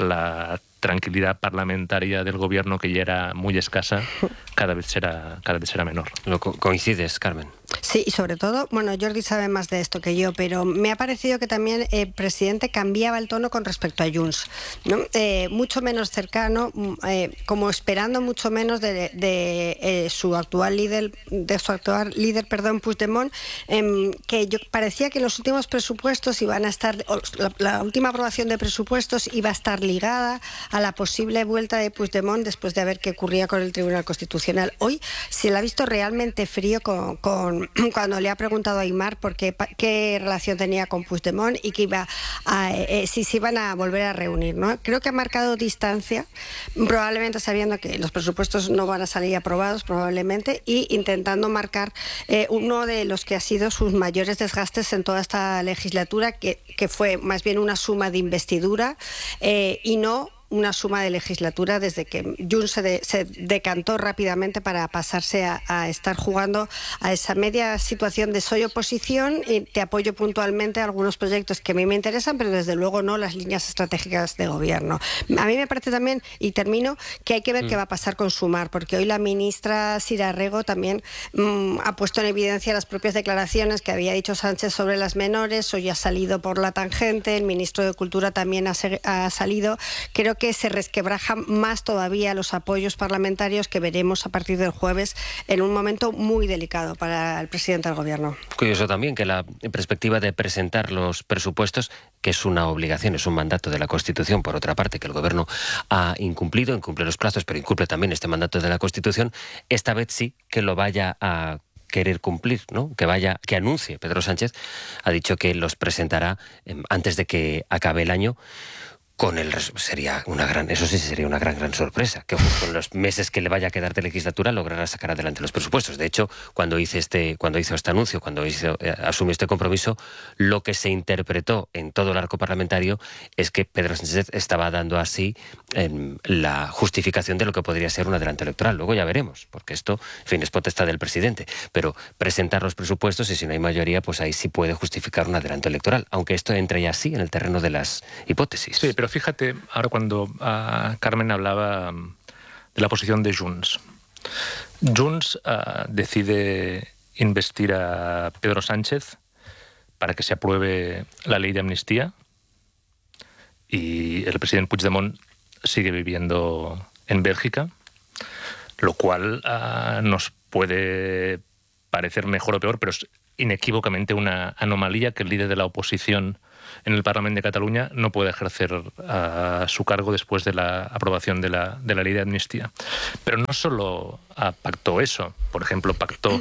S3: la tranquilidad parlamentaria del gobierno, que ya era muy escasa, cada vez será, cada vez será menor.
S2: ¿Lo co coincides, Carmen?
S4: Sí, y sobre todo, bueno, Jordi sabe más de esto que yo, pero me ha parecido que también el presidente cambiaba el tono con respecto a Junts, ¿no? Eh, mucho menos cercano, eh, como esperando mucho menos de, de eh, su actual líder, de su actual líder, perdón, Puigdemont, eh, que yo parecía que los últimos presupuestos iban a estar, la, la última aprobación de presupuestos iba a estar ligada a la posible vuelta de Puigdemont después de ver qué ocurría con el Tribunal Constitucional. Hoy se le ha visto realmente frío con, con cuando le ha preguntado a Aymar por qué, qué relación tenía con Puigdemont y que iba a, eh, si se iban a volver a reunir, ¿no? Creo que ha marcado distancia, probablemente sabiendo que los presupuestos no van a salir aprobados, probablemente, y intentando marcar eh, uno de los que ha sido sus mayores desgastes en toda esta legislatura, que, que fue más bien una suma de investidura eh, y no una suma de legislatura, desde que Junts se, de, se decantó rápidamente para pasarse a, a estar jugando a esa media situación de soy oposición y te apoyo puntualmente a algunos proyectos que a mí me interesan, pero desde luego no las líneas estratégicas de gobierno. A mí me parece también, y termino, que hay que ver mm. qué va a pasar con Sumar, porque hoy la ministra Sira Rego también mmm, ha puesto en evidencia las propias declaraciones que había dicho Sánchez sobre las menores. Hoy ha salido por la tangente, el ministro de Cultura también ha, ha salido. Creo que se resquebrajan más todavía los apoyos parlamentarios que veremos a partir del jueves, en un momento muy delicado para el presidente del gobierno.
S2: Curioso también que la perspectiva de presentar los presupuestos, que es una obligación, es un mandato de la Constitución, por otra parte, que el gobierno ha incumplido, incumple los plazos, pero incumple también este mandato de la Constitución, esta vez sí que lo vaya a querer cumplir, ¿no? Que vaya, que anuncie. Pedro Sánchez ha dicho que los presentará eh, antes de que acabe el año. con el sería una gran, eso sí sería una gran gran sorpresa, que justo en los meses que le vaya a quedar de legislatura logrará sacar adelante los presupuestos. De hecho, cuando hice este, cuando hizo este anuncio, cuando hizo, eh, asumió este compromiso, lo que se interpretó en todo el arco parlamentario es que Pedro Sánchez estaba dando así eh, la justificación de lo que podría ser un adelanto electoral. Luego ya veremos, porque esto, en fin, es potestad del presidente. Pero presentar los presupuestos, y si no hay mayoría, pues ahí sí puede justificar un adelanto electoral, aunque esto entre ya así en el terreno de las hipótesis.
S3: Sí, pero fíjate, ahora cuando uh, Carmen hablaba um, de la posición de Junts. Junts uh, decide investir a Pedro Sánchez para que se apruebe la ley de amnistía, y el presidente Puigdemont sigue viviendo en Bélgica, lo cual uh, nos puede parecer mejor o peor, pero es inequívocamente una anomalía que el líder de la oposición en el Parlamento de Cataluña no puede ejercer uh, su cargo después de la aprobación de la, de la ley de amnistía. Pero no solo uh, pactó eso, por ejemplo, pactó uh,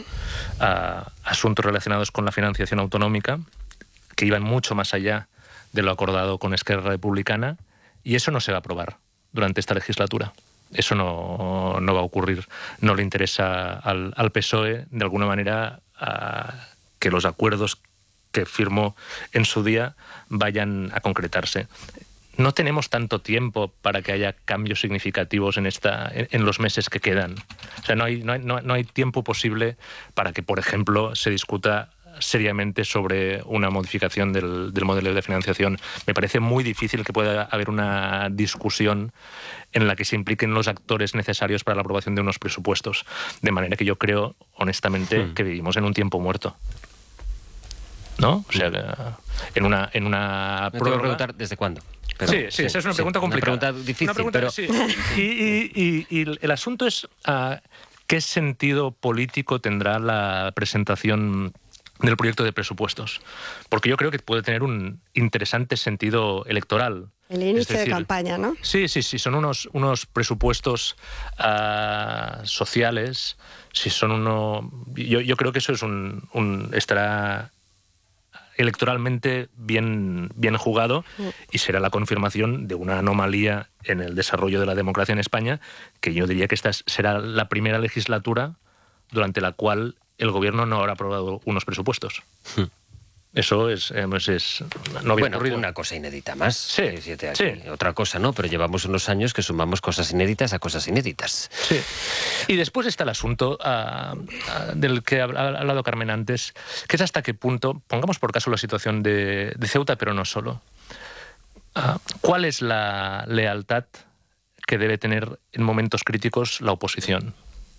S3: asuntos relacionados con la financiación autonómica, que iban mucho más allá de lo acordado con Esquerra Republicana, y eso no se va a aprobar durante esta legislatura. Eso no, no va a ocurrir. No le interesa al, al P S O E, de alguna manera, uh, que los acuerdos que firmó en su día vayan a concretarse. No tenemos tanto tiempo para que haya cambios significativos en esta en, en los meses que quedan. O sea, no hay, no hay, no hay tiempo posible para que, por ejemplo, se discuta seriamente sobre una modificación del, del modelo de financiación. Me parece muy difícil que pueda haber una discusión en la que se impliquen los actores necesarios para la aprobación de unos presupuestos. De manera que yo creo, honestamente, hmm. que vivimos en un tiempo muerto. ¿No? O sea, en una, en una
S2: me prórroga... preguntar desde cuándo.
S3: Pero, sí, sí, sí, esa es una sí, pregunta complicada.
S2: Una pregunta difícil,
S3: una pregunta,
S2: pero...
S3: Sí. Y, y, y, y el asunto es uh, ¿qué sentido político tendrá la presentación del proyecto de presupuestos? Porque yo creo que puede tener un interesante sentido electoral.
S4: El inicio decir, de campaña, ¿no?
S3: Sí, sí, sí, son unos, unos presupuestos uh, sociales, si son uno... Yo, yo creo que eso es un, un estará... electoralmente bien, bien jugado, y será la confirmación de una anomalía en el desarrollo de la democracia en España, que yo diría que esta será la primera legislatura durante la cual el gobierno no habrá aprobado unos presupuestos. Hmm. Eso es, es, es no
S2: bueno,
S3: ocurrido.
S2: Una cosa inédita más.
S3: Sí,
S2: aquí.
S3: sí.
S2: Otra cosa no, pero llevamos unos años que sumamos cosas inéditas a cosas inéditas.
S3: Sí. Y después está el asunto uh, uh, del que ha hablado Carmen antes, que es hasta qué punto, pongamos por caso la situación de, de Ceuta, pero no solo. Uh, ¿Cuál es la lealtad que debe tener en momentos críticos la oposición?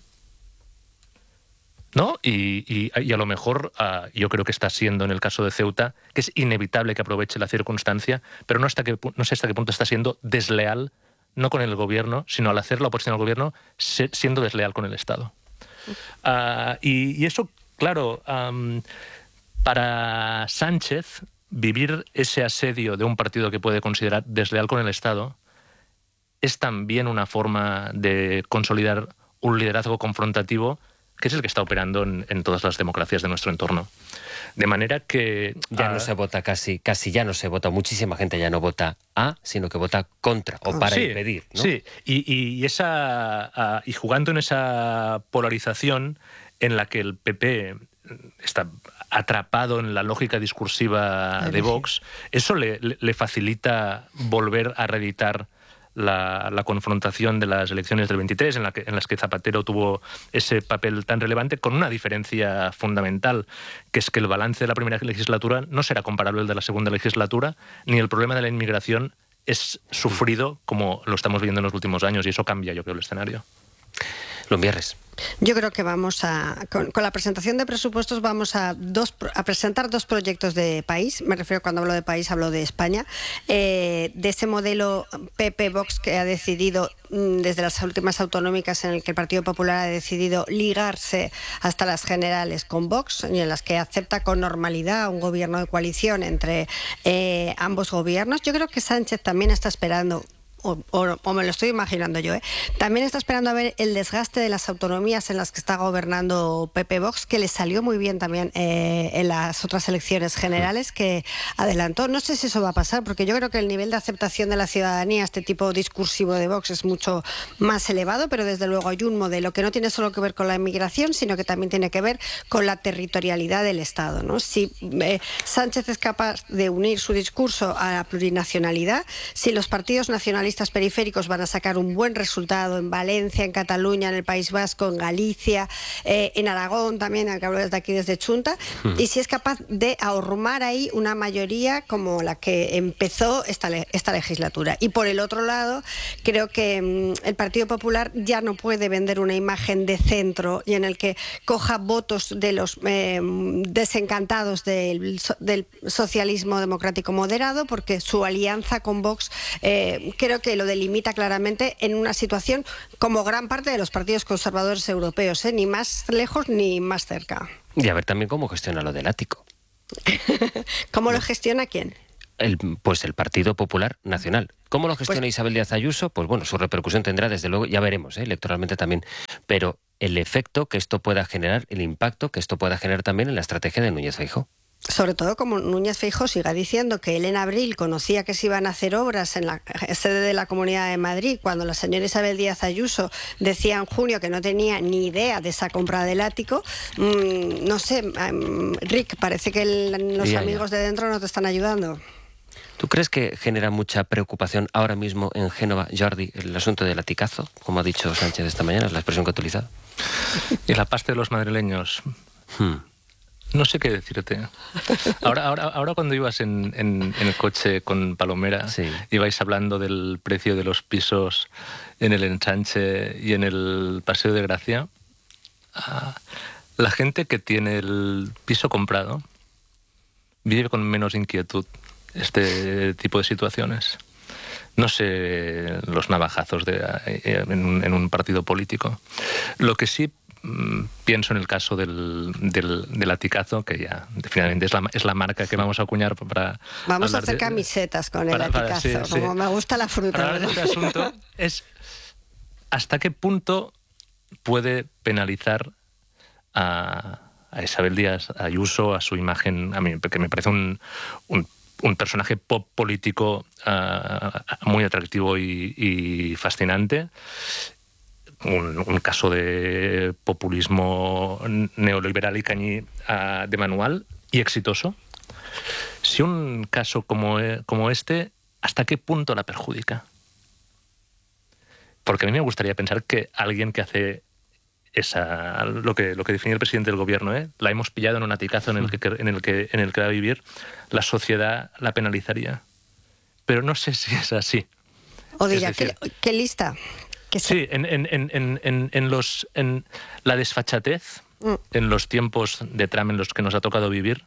S3: ¿No? Y, y, y a lo mejor uh, yo creo que está siendo en el caso de Ceuta, que es inevitable que aproveche la circunstancia, pero no, hasta que, no sé hasta qué punto está siendo desleal, no con el gobierno, sino al hacer la oposición al gobierno, se, siendo desleal con el Estado. Uh, y, y eso, claro, um, para Sánchez, vivir ese asedio de un partido que puede considerar desleal con el Estado es también una forma de consolidar un liderazgo confrontativo que es el que está operando en, en todas las democracias de nuestro entorno. De manera que...
S2: Ya
S3: uh,
S2: no se vota casi, casi ya no se vota, muchísima gente ya no vota a, sino que vota contra o para
S3: sí,
S2: impedir, ¿no?
S3: Sí, y, y, esa, uh, y jugando en esa polarización en la que el P P está atrapado en la lógica discursiva de Vox, eso le, le facilita volver a reeditar La, la confrontación de las elecciones del veintitrés, en, la que, en las que Zapatero tuvo ese papel tan relevante, con una diferencia fundamental, que es que el balance de la primera legislatura no será comparable al de la segunda legislatura, ni el problema de la inmigración es sufrido como lo estamos viendo en los últimos años, y eso cambia, yo creo, el escenario.
S2: Lumbierres.
S4: Yo creo que vamos a, con, con la presentación de presupuestos vamos a, dos, a presentar dos proyectos de país. Me refiero, cuando hablo de país, hablo de España. Eh, de ese modelo P P-Vox que ha decidido, desde las últimas autonómicas, en el que el Partido Popular ha decidido ligarse hasta las generales con Vox, y en las que acepta con normalidad un gobierno de coalición entre eh, ambos gobiernos. Yo creo que Sánchez también está esperando o, o, o me lo estoy imaginando yo, ¿eh? También está esperando a ver el desgaste de las autonomías en las que está gobernando P P Vox, que le salió muy bien también eh, en las otras elecciones generales que adelantó. No sé si eso va a pasar, porque yo creo que el nivel de aceptación de la ciudadanía a este tipo discursivo de Vox es mucho más elevado, pero desde luego hay un modelo que no tiene solo que ver con la inmigración, sino que también tiene que ver con la territorialidad del Estado, ¿no? Si eh, Sánchez es capaz de unir su discurso a la plurinacionalidad, si los partidos nacionalistas periféricos van a sacar un buen resultado en Valencia, en Cataluña, en el País Vasco, en Galicia, eh, en Aragón también, al que hablo desde aquí, desde Chunta, hmm. y si es capaz de ahormar ahí una mayoría como la que empezó esta, esta legislatura. Y por el otro lado, creo que mmm, el Partido Popular ya no puede vender una imagen de centro y en el que coja votos de los eh, desencantados del, del socialismo democrático moderado, porque su alianza con Vox eh, creo que lo delimita claramente en una situación como gran parte de los partidos conservadores europeos, ¿eh? Ni más lejos ni más cerca.
S2: Y a ver también cómo gestiona lo del ático.
S4: ¿Cómo lo gestiona quién?
S2: El, pues el Partido Popular Nacional. ¿Cómo lo gestiona pues, Isabel Díaz Ayuso? Pues bueno, su repercusión tendrá, desde luego, ya veremos, ¿eh? electoralmente también, pero el efecto que esto pueda generar, el impacto que esto pueda generar también en la estrategia de Núñez Feijóo.
S4: Sobre todo como Núñez Feijóo siga diciendo que él en abril conocía que se iban a hacer obras en la sede de la Comunidad de Madrid, cuando la señora Isabel Díaz Ayuso decía en junio que no tenía ni idea de esa compra del ático. Mmm, no sé, um, Rick, parece que el, los ya, amigos ya. de dentro no te están ayudando.
S2: ¿Tú crees que genera mucha preocupación ahora mismo en Génova, Jordi, el asunto del aticazo, como ha dicho Sánchez esta mañana, es la expresión que ha utilizado?
S3: Y la pasta de los madrileños. Hmm. No sé qué decirte. Ahora, ahora, ahora cuando ibas en, en, en el coche con Palomera, sí. ibais hablando del precio de los pisos en el Ensanche y en el Paseo de Gracia. Ah, la gente que tiene el piso comprado vive con menos inquietud este tipo de situaciones. No sé los navajazos de, en, un, en un partido político. Lo que sí pienso en el caso del, del, del aticazo, que ya finalmente es la, es la marca que vamos a acuñar para...
S4: Vamos a hacer de, camisetas con para, el aticazo, para, sí, como sí. me gusta la fruta.
S3: Para hablar de este asunto es hasta qué punto puede penalizar a, a Isabel Díaz Ayuso, a su imagen, a mí, que me parece un, un, un personaje pop político uh, muy atractivo y, y fascinante. Un, un caso de populismo neoliberal y cañí uh, de manual y exitoso. Si un caso como, como este, ¿hasta qué punto la perjudica? Porque a mí me gustaría pensar que alguien que hace esa, lo que, lo que define el presidente del gobierno, ¿eh? la hemos pillado en un aticazo en el que, en el que, en el que va a vivir, la sociedad la penalizaría. Pero no sé si es así.
S4: O diría, es decir, ¿qué, qué lista?
S3: Sí, en, en, en, en, en, los, en la desfachatez, mm. en los tiempos de trama en los que nos ha tocado vivir.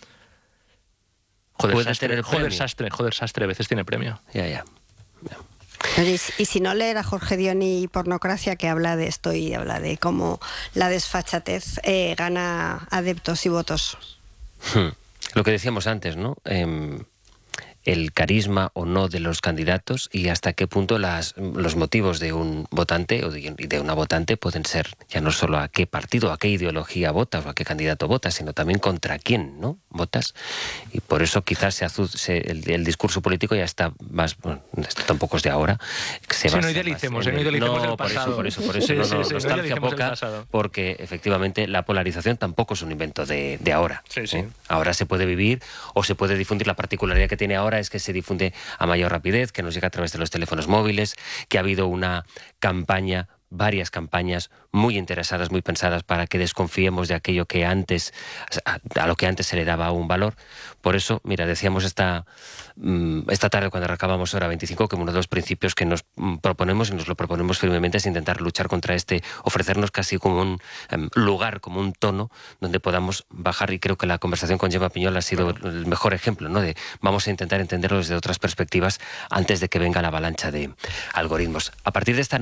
S3: Joder, sastre, joder, sastre, joder, sastre, a veces tiene premio.
S2: Ya, ya. ya.
S4: Y, y si no leer a Jorge Dioni Pornocracia, que habla de esto y habla de cómo la desfachatez eh, gana adeptos y votos.
S2: Hmm. Lo que decíamos antes, ¿no? Eh, el carisma o no de los candidatos y hasta qué punto las, los motivos de un votante o de, de una votante pueden ser ya no solo a qué partido, a qué ideología votas o a qué candidato votas, sino también contra quién, ¿no? votas. Y por eso quizás se azu, se, el, el discurso político ya está más... Bueno, esto tampoco es de ahora.
S3: Se sí, no idealicemos, no idealicemos el
S2: pasado. Por eso, por eso, por eso.
S3: Sí,
S2: no,
S3: sí,
S2: no,
S3: sí,
S2: nostalgia
S3: no
S2: poca, porque efectivamente la polarización tampoco es un invento de, de ahora.
S3: Sí, sí.
S2: ¿eh? Ahora se puede vivir o se puede difundir. La particularidad que tiene ahora es que se difunde a mayor rapidez, que nos llega a través de los teléfonos móviles, que ha habido una campaña, varias campañas muy interesadas, muy pensadas para que desconfiemos de aquello que antes, a, a lo que antes se le daba un valor. Por eso, mira, decíamos esta, esta tarde cuando acabamos Hora veinticinco que uno de los principios que nos proponemos y nos lo proponemos firmemente es intentar luchar contra este, ofrecernos casi como un um, lugar, como un tono donde podamos bajar, y creo que la conversación con Gemma Piñol ha sido el mejor ejemplo, ¿no? De vamos a intentar entenderlo desde otras perspectivas antes de que venga la avalancha de algoritmos. A partir de esta noche,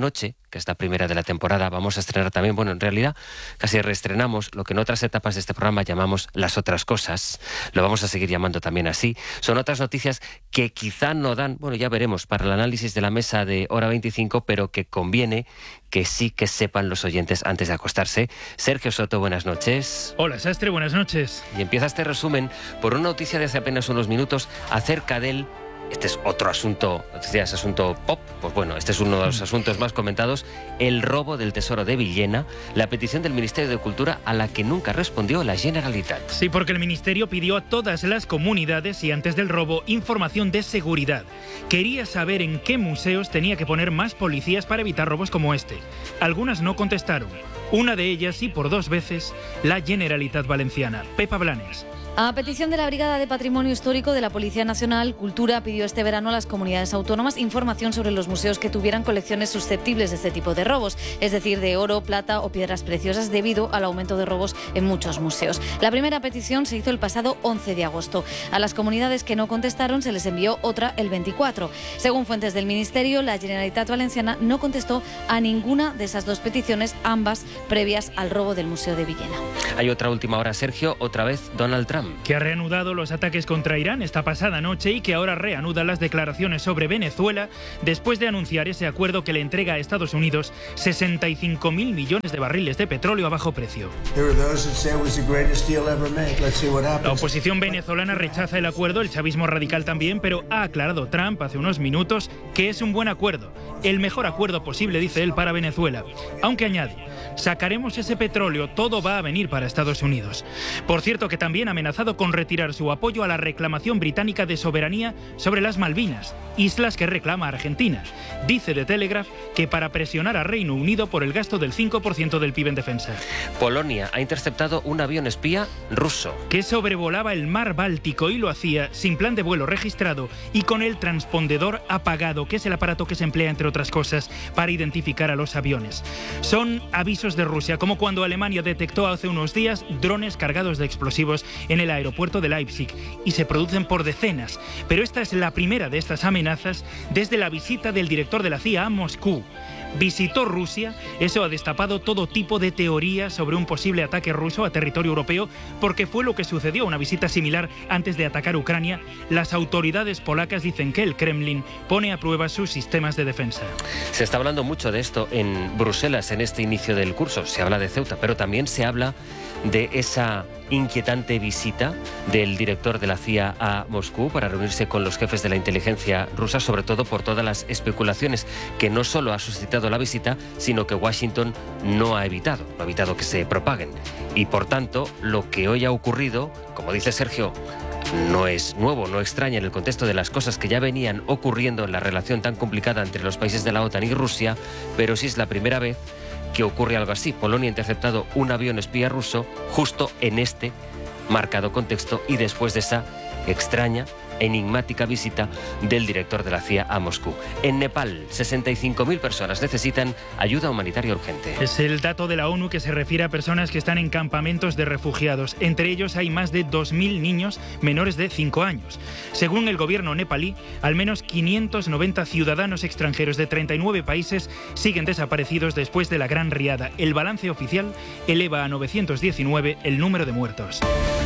S2: que es la primera de la temporada. Vamos a estrenar también, bueno, en realidad casi reestrenamos lo que en otras etapas de este programa llamamos las otras cosas. Lo vamos a seguir llamando también así. Son otras noticias que quizá no dan, bueno, ya veremos, para el análisis de la mesa de Hora veinticinco, pero que conviene que sí que sepan los oyentes antes de acostarse. Sergio Soto, buenas noches.
S7: Hola, Sastre, buenas noches.
S2: Y empieza este resumen por una noticia de hace apenas unos minutos acerca del... Este es otro asunto, decías asunto pop, pues bueno, este es uno de los asuntos más comentados, el robo del Tesoro de Villena, la petición del Ministerio de Cultura a la que nunca respondió la Generalitat.
S7: Sí, porque el Ministerio pidió a todas las comunidades y antes del robo información de seguridad. Quería saber en qué museos tenía que poner más policías para evitar robos como este. Algunas no contestaron. Una de ellas, y por dos veces, la Generalitat Valenciana. Pepa Blanes.
S8: A petición de la Brigada de Patrimonio Histórico de la Policía Nacional, Cultura pidió este verano a las comunidades autónomas información sobre los museos que tuvieran colecciones susceptibles de este tipo de robos, es decir, de oro, plata o piedras preciosas, debido al aumento de robos en muchos museos. La primera petición se hizo el pasado once de agosto. A las comunidades que no contestaron se les envió otra el veinticuatro. Según fuentes del Ministerio, la Generalitat Valenciana no contestó a ninguna de esas dos peticiones, ambas previas al robo del Museo de Villena.
S2: Hay otra última hora, Sergio, otra vez Donald Trump,
S7: que ha reanudado los ataques contra Irán esta pasada noche y que ahora reanuda las declaraciones sobre Venezuela después de anunciar ese acuerdo que le entrega a Estados Unidos sesenta y cinco mil millones de barriles de petróleo a bajo precio. La oposición venezolana rechaza el acuerdo, el chavismo radical también, pero ha aclarado Trump hace unos minutos que es un buen acuerdo, el mejor acuerdo posible, dice él, para Venezuela. Aunque añade, sacaremos ese petróleo, todo va a venir para Estados Unidos. Por cierto, que también amenazado con retirar su apoyo a la reclamación británica de soberanía sobre las Malvinas, islas que reclama Argentina. Dice The Telegraph que para presionar a Reino Unido por el gasto del cinco por ciento del P I B en defensa.
S2: Polonia ha interceptado un avión espía ruso
S7: que sobrevolaba el mar Báltico y lo hacía sin plan de vuelo registrado y con el transpondedor apagado, que es el aparato que se emplea, entre otras cosas, para identificar a los aviones. Son avisos de Rusia, como cuando Alemania detectó hace unos días drones cargados de explosivos en el aeropuerto de Leipzig, y se producen por decenas. Pero esta es la primera de estas amenazas desde la visita del director de la C I A a Moscú. Visitó Rusia, eso ha destapado todo tipo de teorías sobre un posible ataque ruso a territorio europeo, porque fue lo que sucedió, una visita similar antes de atacar Ucrania. Las autoridades polacas dicen que el Kremlin pone a prueba sus sistemas de defensa.
S2: Se está hablando mucho de esto en Bruselas en este inicio del curso, se habla de Ceuta, pero también se habla de esa inquietante visita del director de la C I A a Moscú para reunirse con los jefes de la inteligencia rusa, sobre todo por todas las especulaciones que no solo ha suscitado la visita, sino que Washington no ha evitado, no ha evitado que se propaguen. Y por tanto, lo que hoy ha ocurrido, como dice Sergio, no es nuevo, no extraña en el contexto de las cosas que ya venían ocurriendo en la relación tan complicada entre los países de la OTAN y Rusia, pero sí es la primera vez que ocurre algo así. Polonia ha interceptado un avión espía ruso justo en este marcado contexto y después de esa extraña, enigmática visita del director de la C I A a Moscú. En Nepal, sesenta y cinco mil personas necesitan ayuda humanitaria urgente.
S7: Es el dato de la ONU que se refiere a personas que están en campamentos de refugiados. Entre ellos hay más de dos mil niños menores de cinco años. Según el gobierno nepalí, al menos quinientos noventa ciudadanos extranjeros de treinta y nueve países siguen desaparecidos después de la gran riada. El balance oficial eleva a novecientos diecinueve el número de muertos.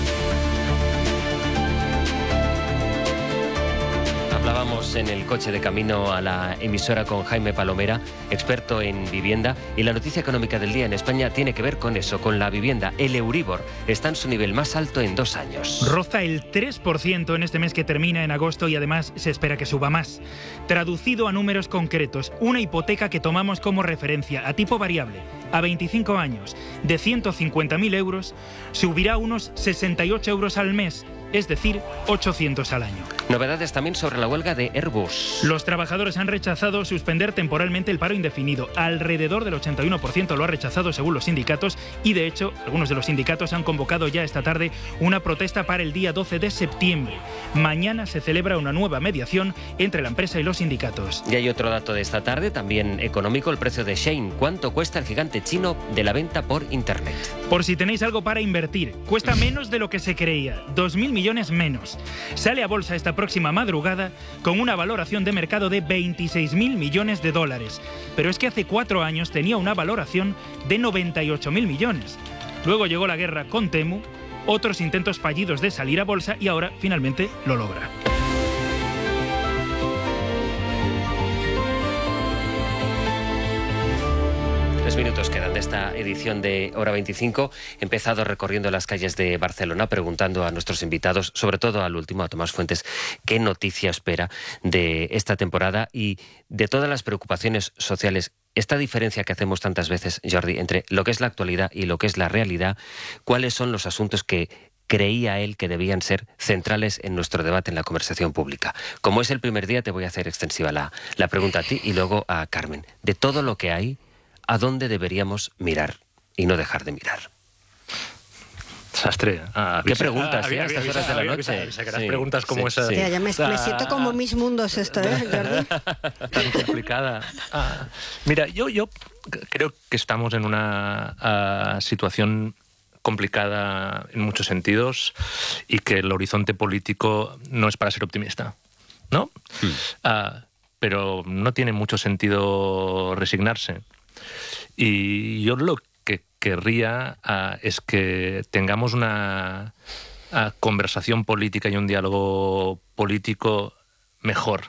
S2: Hablábamos en el coche de camino a la emisora con Jaime Palomera, experto en vivienda, y la noticia económica del día en España tiene que ver con eso, con la vivienda. El Euribor está en su nivel más alto en dos años.
S7: Roza el tres por ciento en este mes que termina en agosto y además se espera que suba más. Traducido a números concretos, una hipoteca que tomamos como referencia a tipo variable a veinticinco años de ciento cincuenta mil euros subirá unos sesenta y ocho euros al mes, es decir, ochocientos al año.
S2: Novedades también sobre la huelga de Airbus.
S7: Los trabajadores han rechazado suspender temporalmente el paro indefinido. Alrededor del ochenta y uno por ciento lo ha rechazado según los sindicatos y, de hecho, algunos de los sindicatos han convocado ya esta tarde una protesta para el día doce de septiembre. Mañana se celebra una nueva mediación entre la empresa y los sindicatos.
S2: Y hay otro dato de esta tarde, también económico, el precio de Shein. ¿Cuánto cuesta el gigante chino de la venta por Internet?
S7: Por si tenéis algo para invertir, cuesta menos de lo que se creía. dos mil millones millones menos. Sale a bolsa esta próxima madrugada con una valoración de mercado de veintiséis mil millones de dólares. Pero es que hace cuatro años tenía una valoración de noventa y ocho mil millones. Luego llegó la guerra con Temu, otros intentos fallidos de salir a bolsa y ahora finalmente lo logra.
S2: Tres minutos quedan de esta edición de Hora veinticinco. He empezado recorriendo las calles de Barcelona preguntando a nuestros invitados, sobre todo al último, a Tomás Fuentes, qué noticia espera de esta temporada y de todas las preocupaciones sociales. Esta diferencia que hacemos tantas veces, Jordi, entre lo que es la actualidad y lo que es la realidad, ¿cuáles son los asuntos que creía él que debían ser centrales en nuestro debate, en la conversación pública? Como es el primer día, te voy a hacer extensiva la, la pregunta a ti y luego a Carmen. De todo lo que hay, ¿a dónde deberíamos mirar y no dejar de mirar?
S3: Sastre. Ah,
S2: ¿Qué preguntas, eh, a estas horas de la noche?
S3: Sacarás sí, preguntas como
S2: sí,
S3: esa.
S2: sí.
S4: Ya, ya me, me siento como mis mundos esto, ¿eh, Jordi?
S3: Tan complicada. Ah, mira, yo, yo creo que estamos en una uh, situación complicada en muchos sentidos y que el horizonte político no es para ser optimista, ¿no? Hmm. Uh, pero no tiene mucho sentido resignarse. Y yo lo que querría uh, es que tengamos una uh, conversación política y un diálogo político mejor,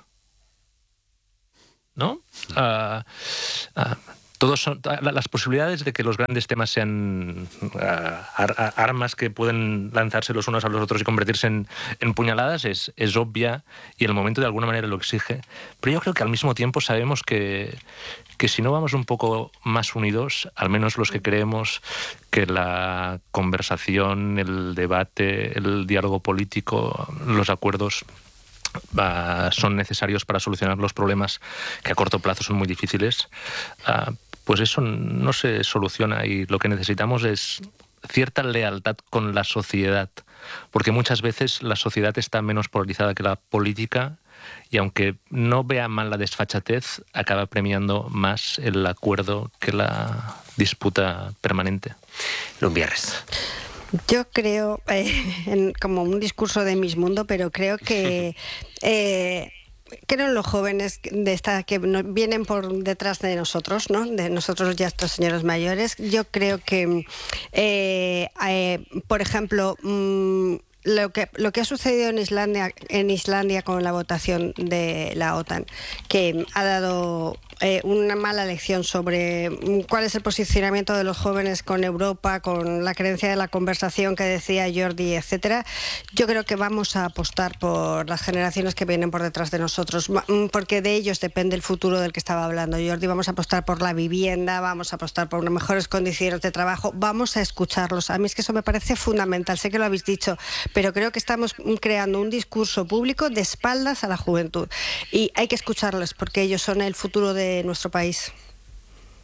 S3: ¿no? Uh, uh, todos son, las posibilidades de que los grandes temas sean uh, ar, armas que pueden lanzarse los unos a los otros y convertirse en, en puñaladas es, es obvia y el momento de alguna manera lo exige. Pero yo creo que al mismo tiempo sabemos que, que si no vamos un poco más unidos, al menos los que creemos que la conversación, el debate, el diálogo político, los acuerdos Uh, son necesarios para solucionar los problemas que a corto plazo son muy difíciles, uh, pues eso no se soluciona y lo que necesitamos es cierta lealtad con la sociedad, porque muchas veces la sociedad está menos polarizada que la política y aunque no vea mal la desfachatez, acaba premiando más el acuerdo que la disputa permanente.
S2: Lumbierres.
S4: Yo creo, eh, en, como un discurso de Miss Mundo, pero creo que eh, creo en los jóvenes de esta que vienen por detrás de nosotros, ¿no? De nosotros ya estos señores mayores. Yo creo que, eh, eh, por ejemplo, mmm, Lo que, lo que ha sucedido en Islandia, en Islandia con la votación de la OTAN, que ha dado eh, una mala lección sobre cuál es el posicionamiento de los jóvenes con Europa, con la creencia de la conversación que decía Jordi, etcétera. Yo creo que vamos a apostar por las generaciones que vienen por detrás de nosotros, porque de ellos depende el futuro del que estaba hablando Jordi. Vamos a apostar por la vivienda, vamos a apostar por unas mejores condiciones de trabajo, vamos a escucharlos. A mí es que eso me parece fundamental, sé que lo habéis dicho, pero creo que estamos creando un discurso público de espaldas a la juventud y hay que escucharles porque ellos son el futuro de nuestro país.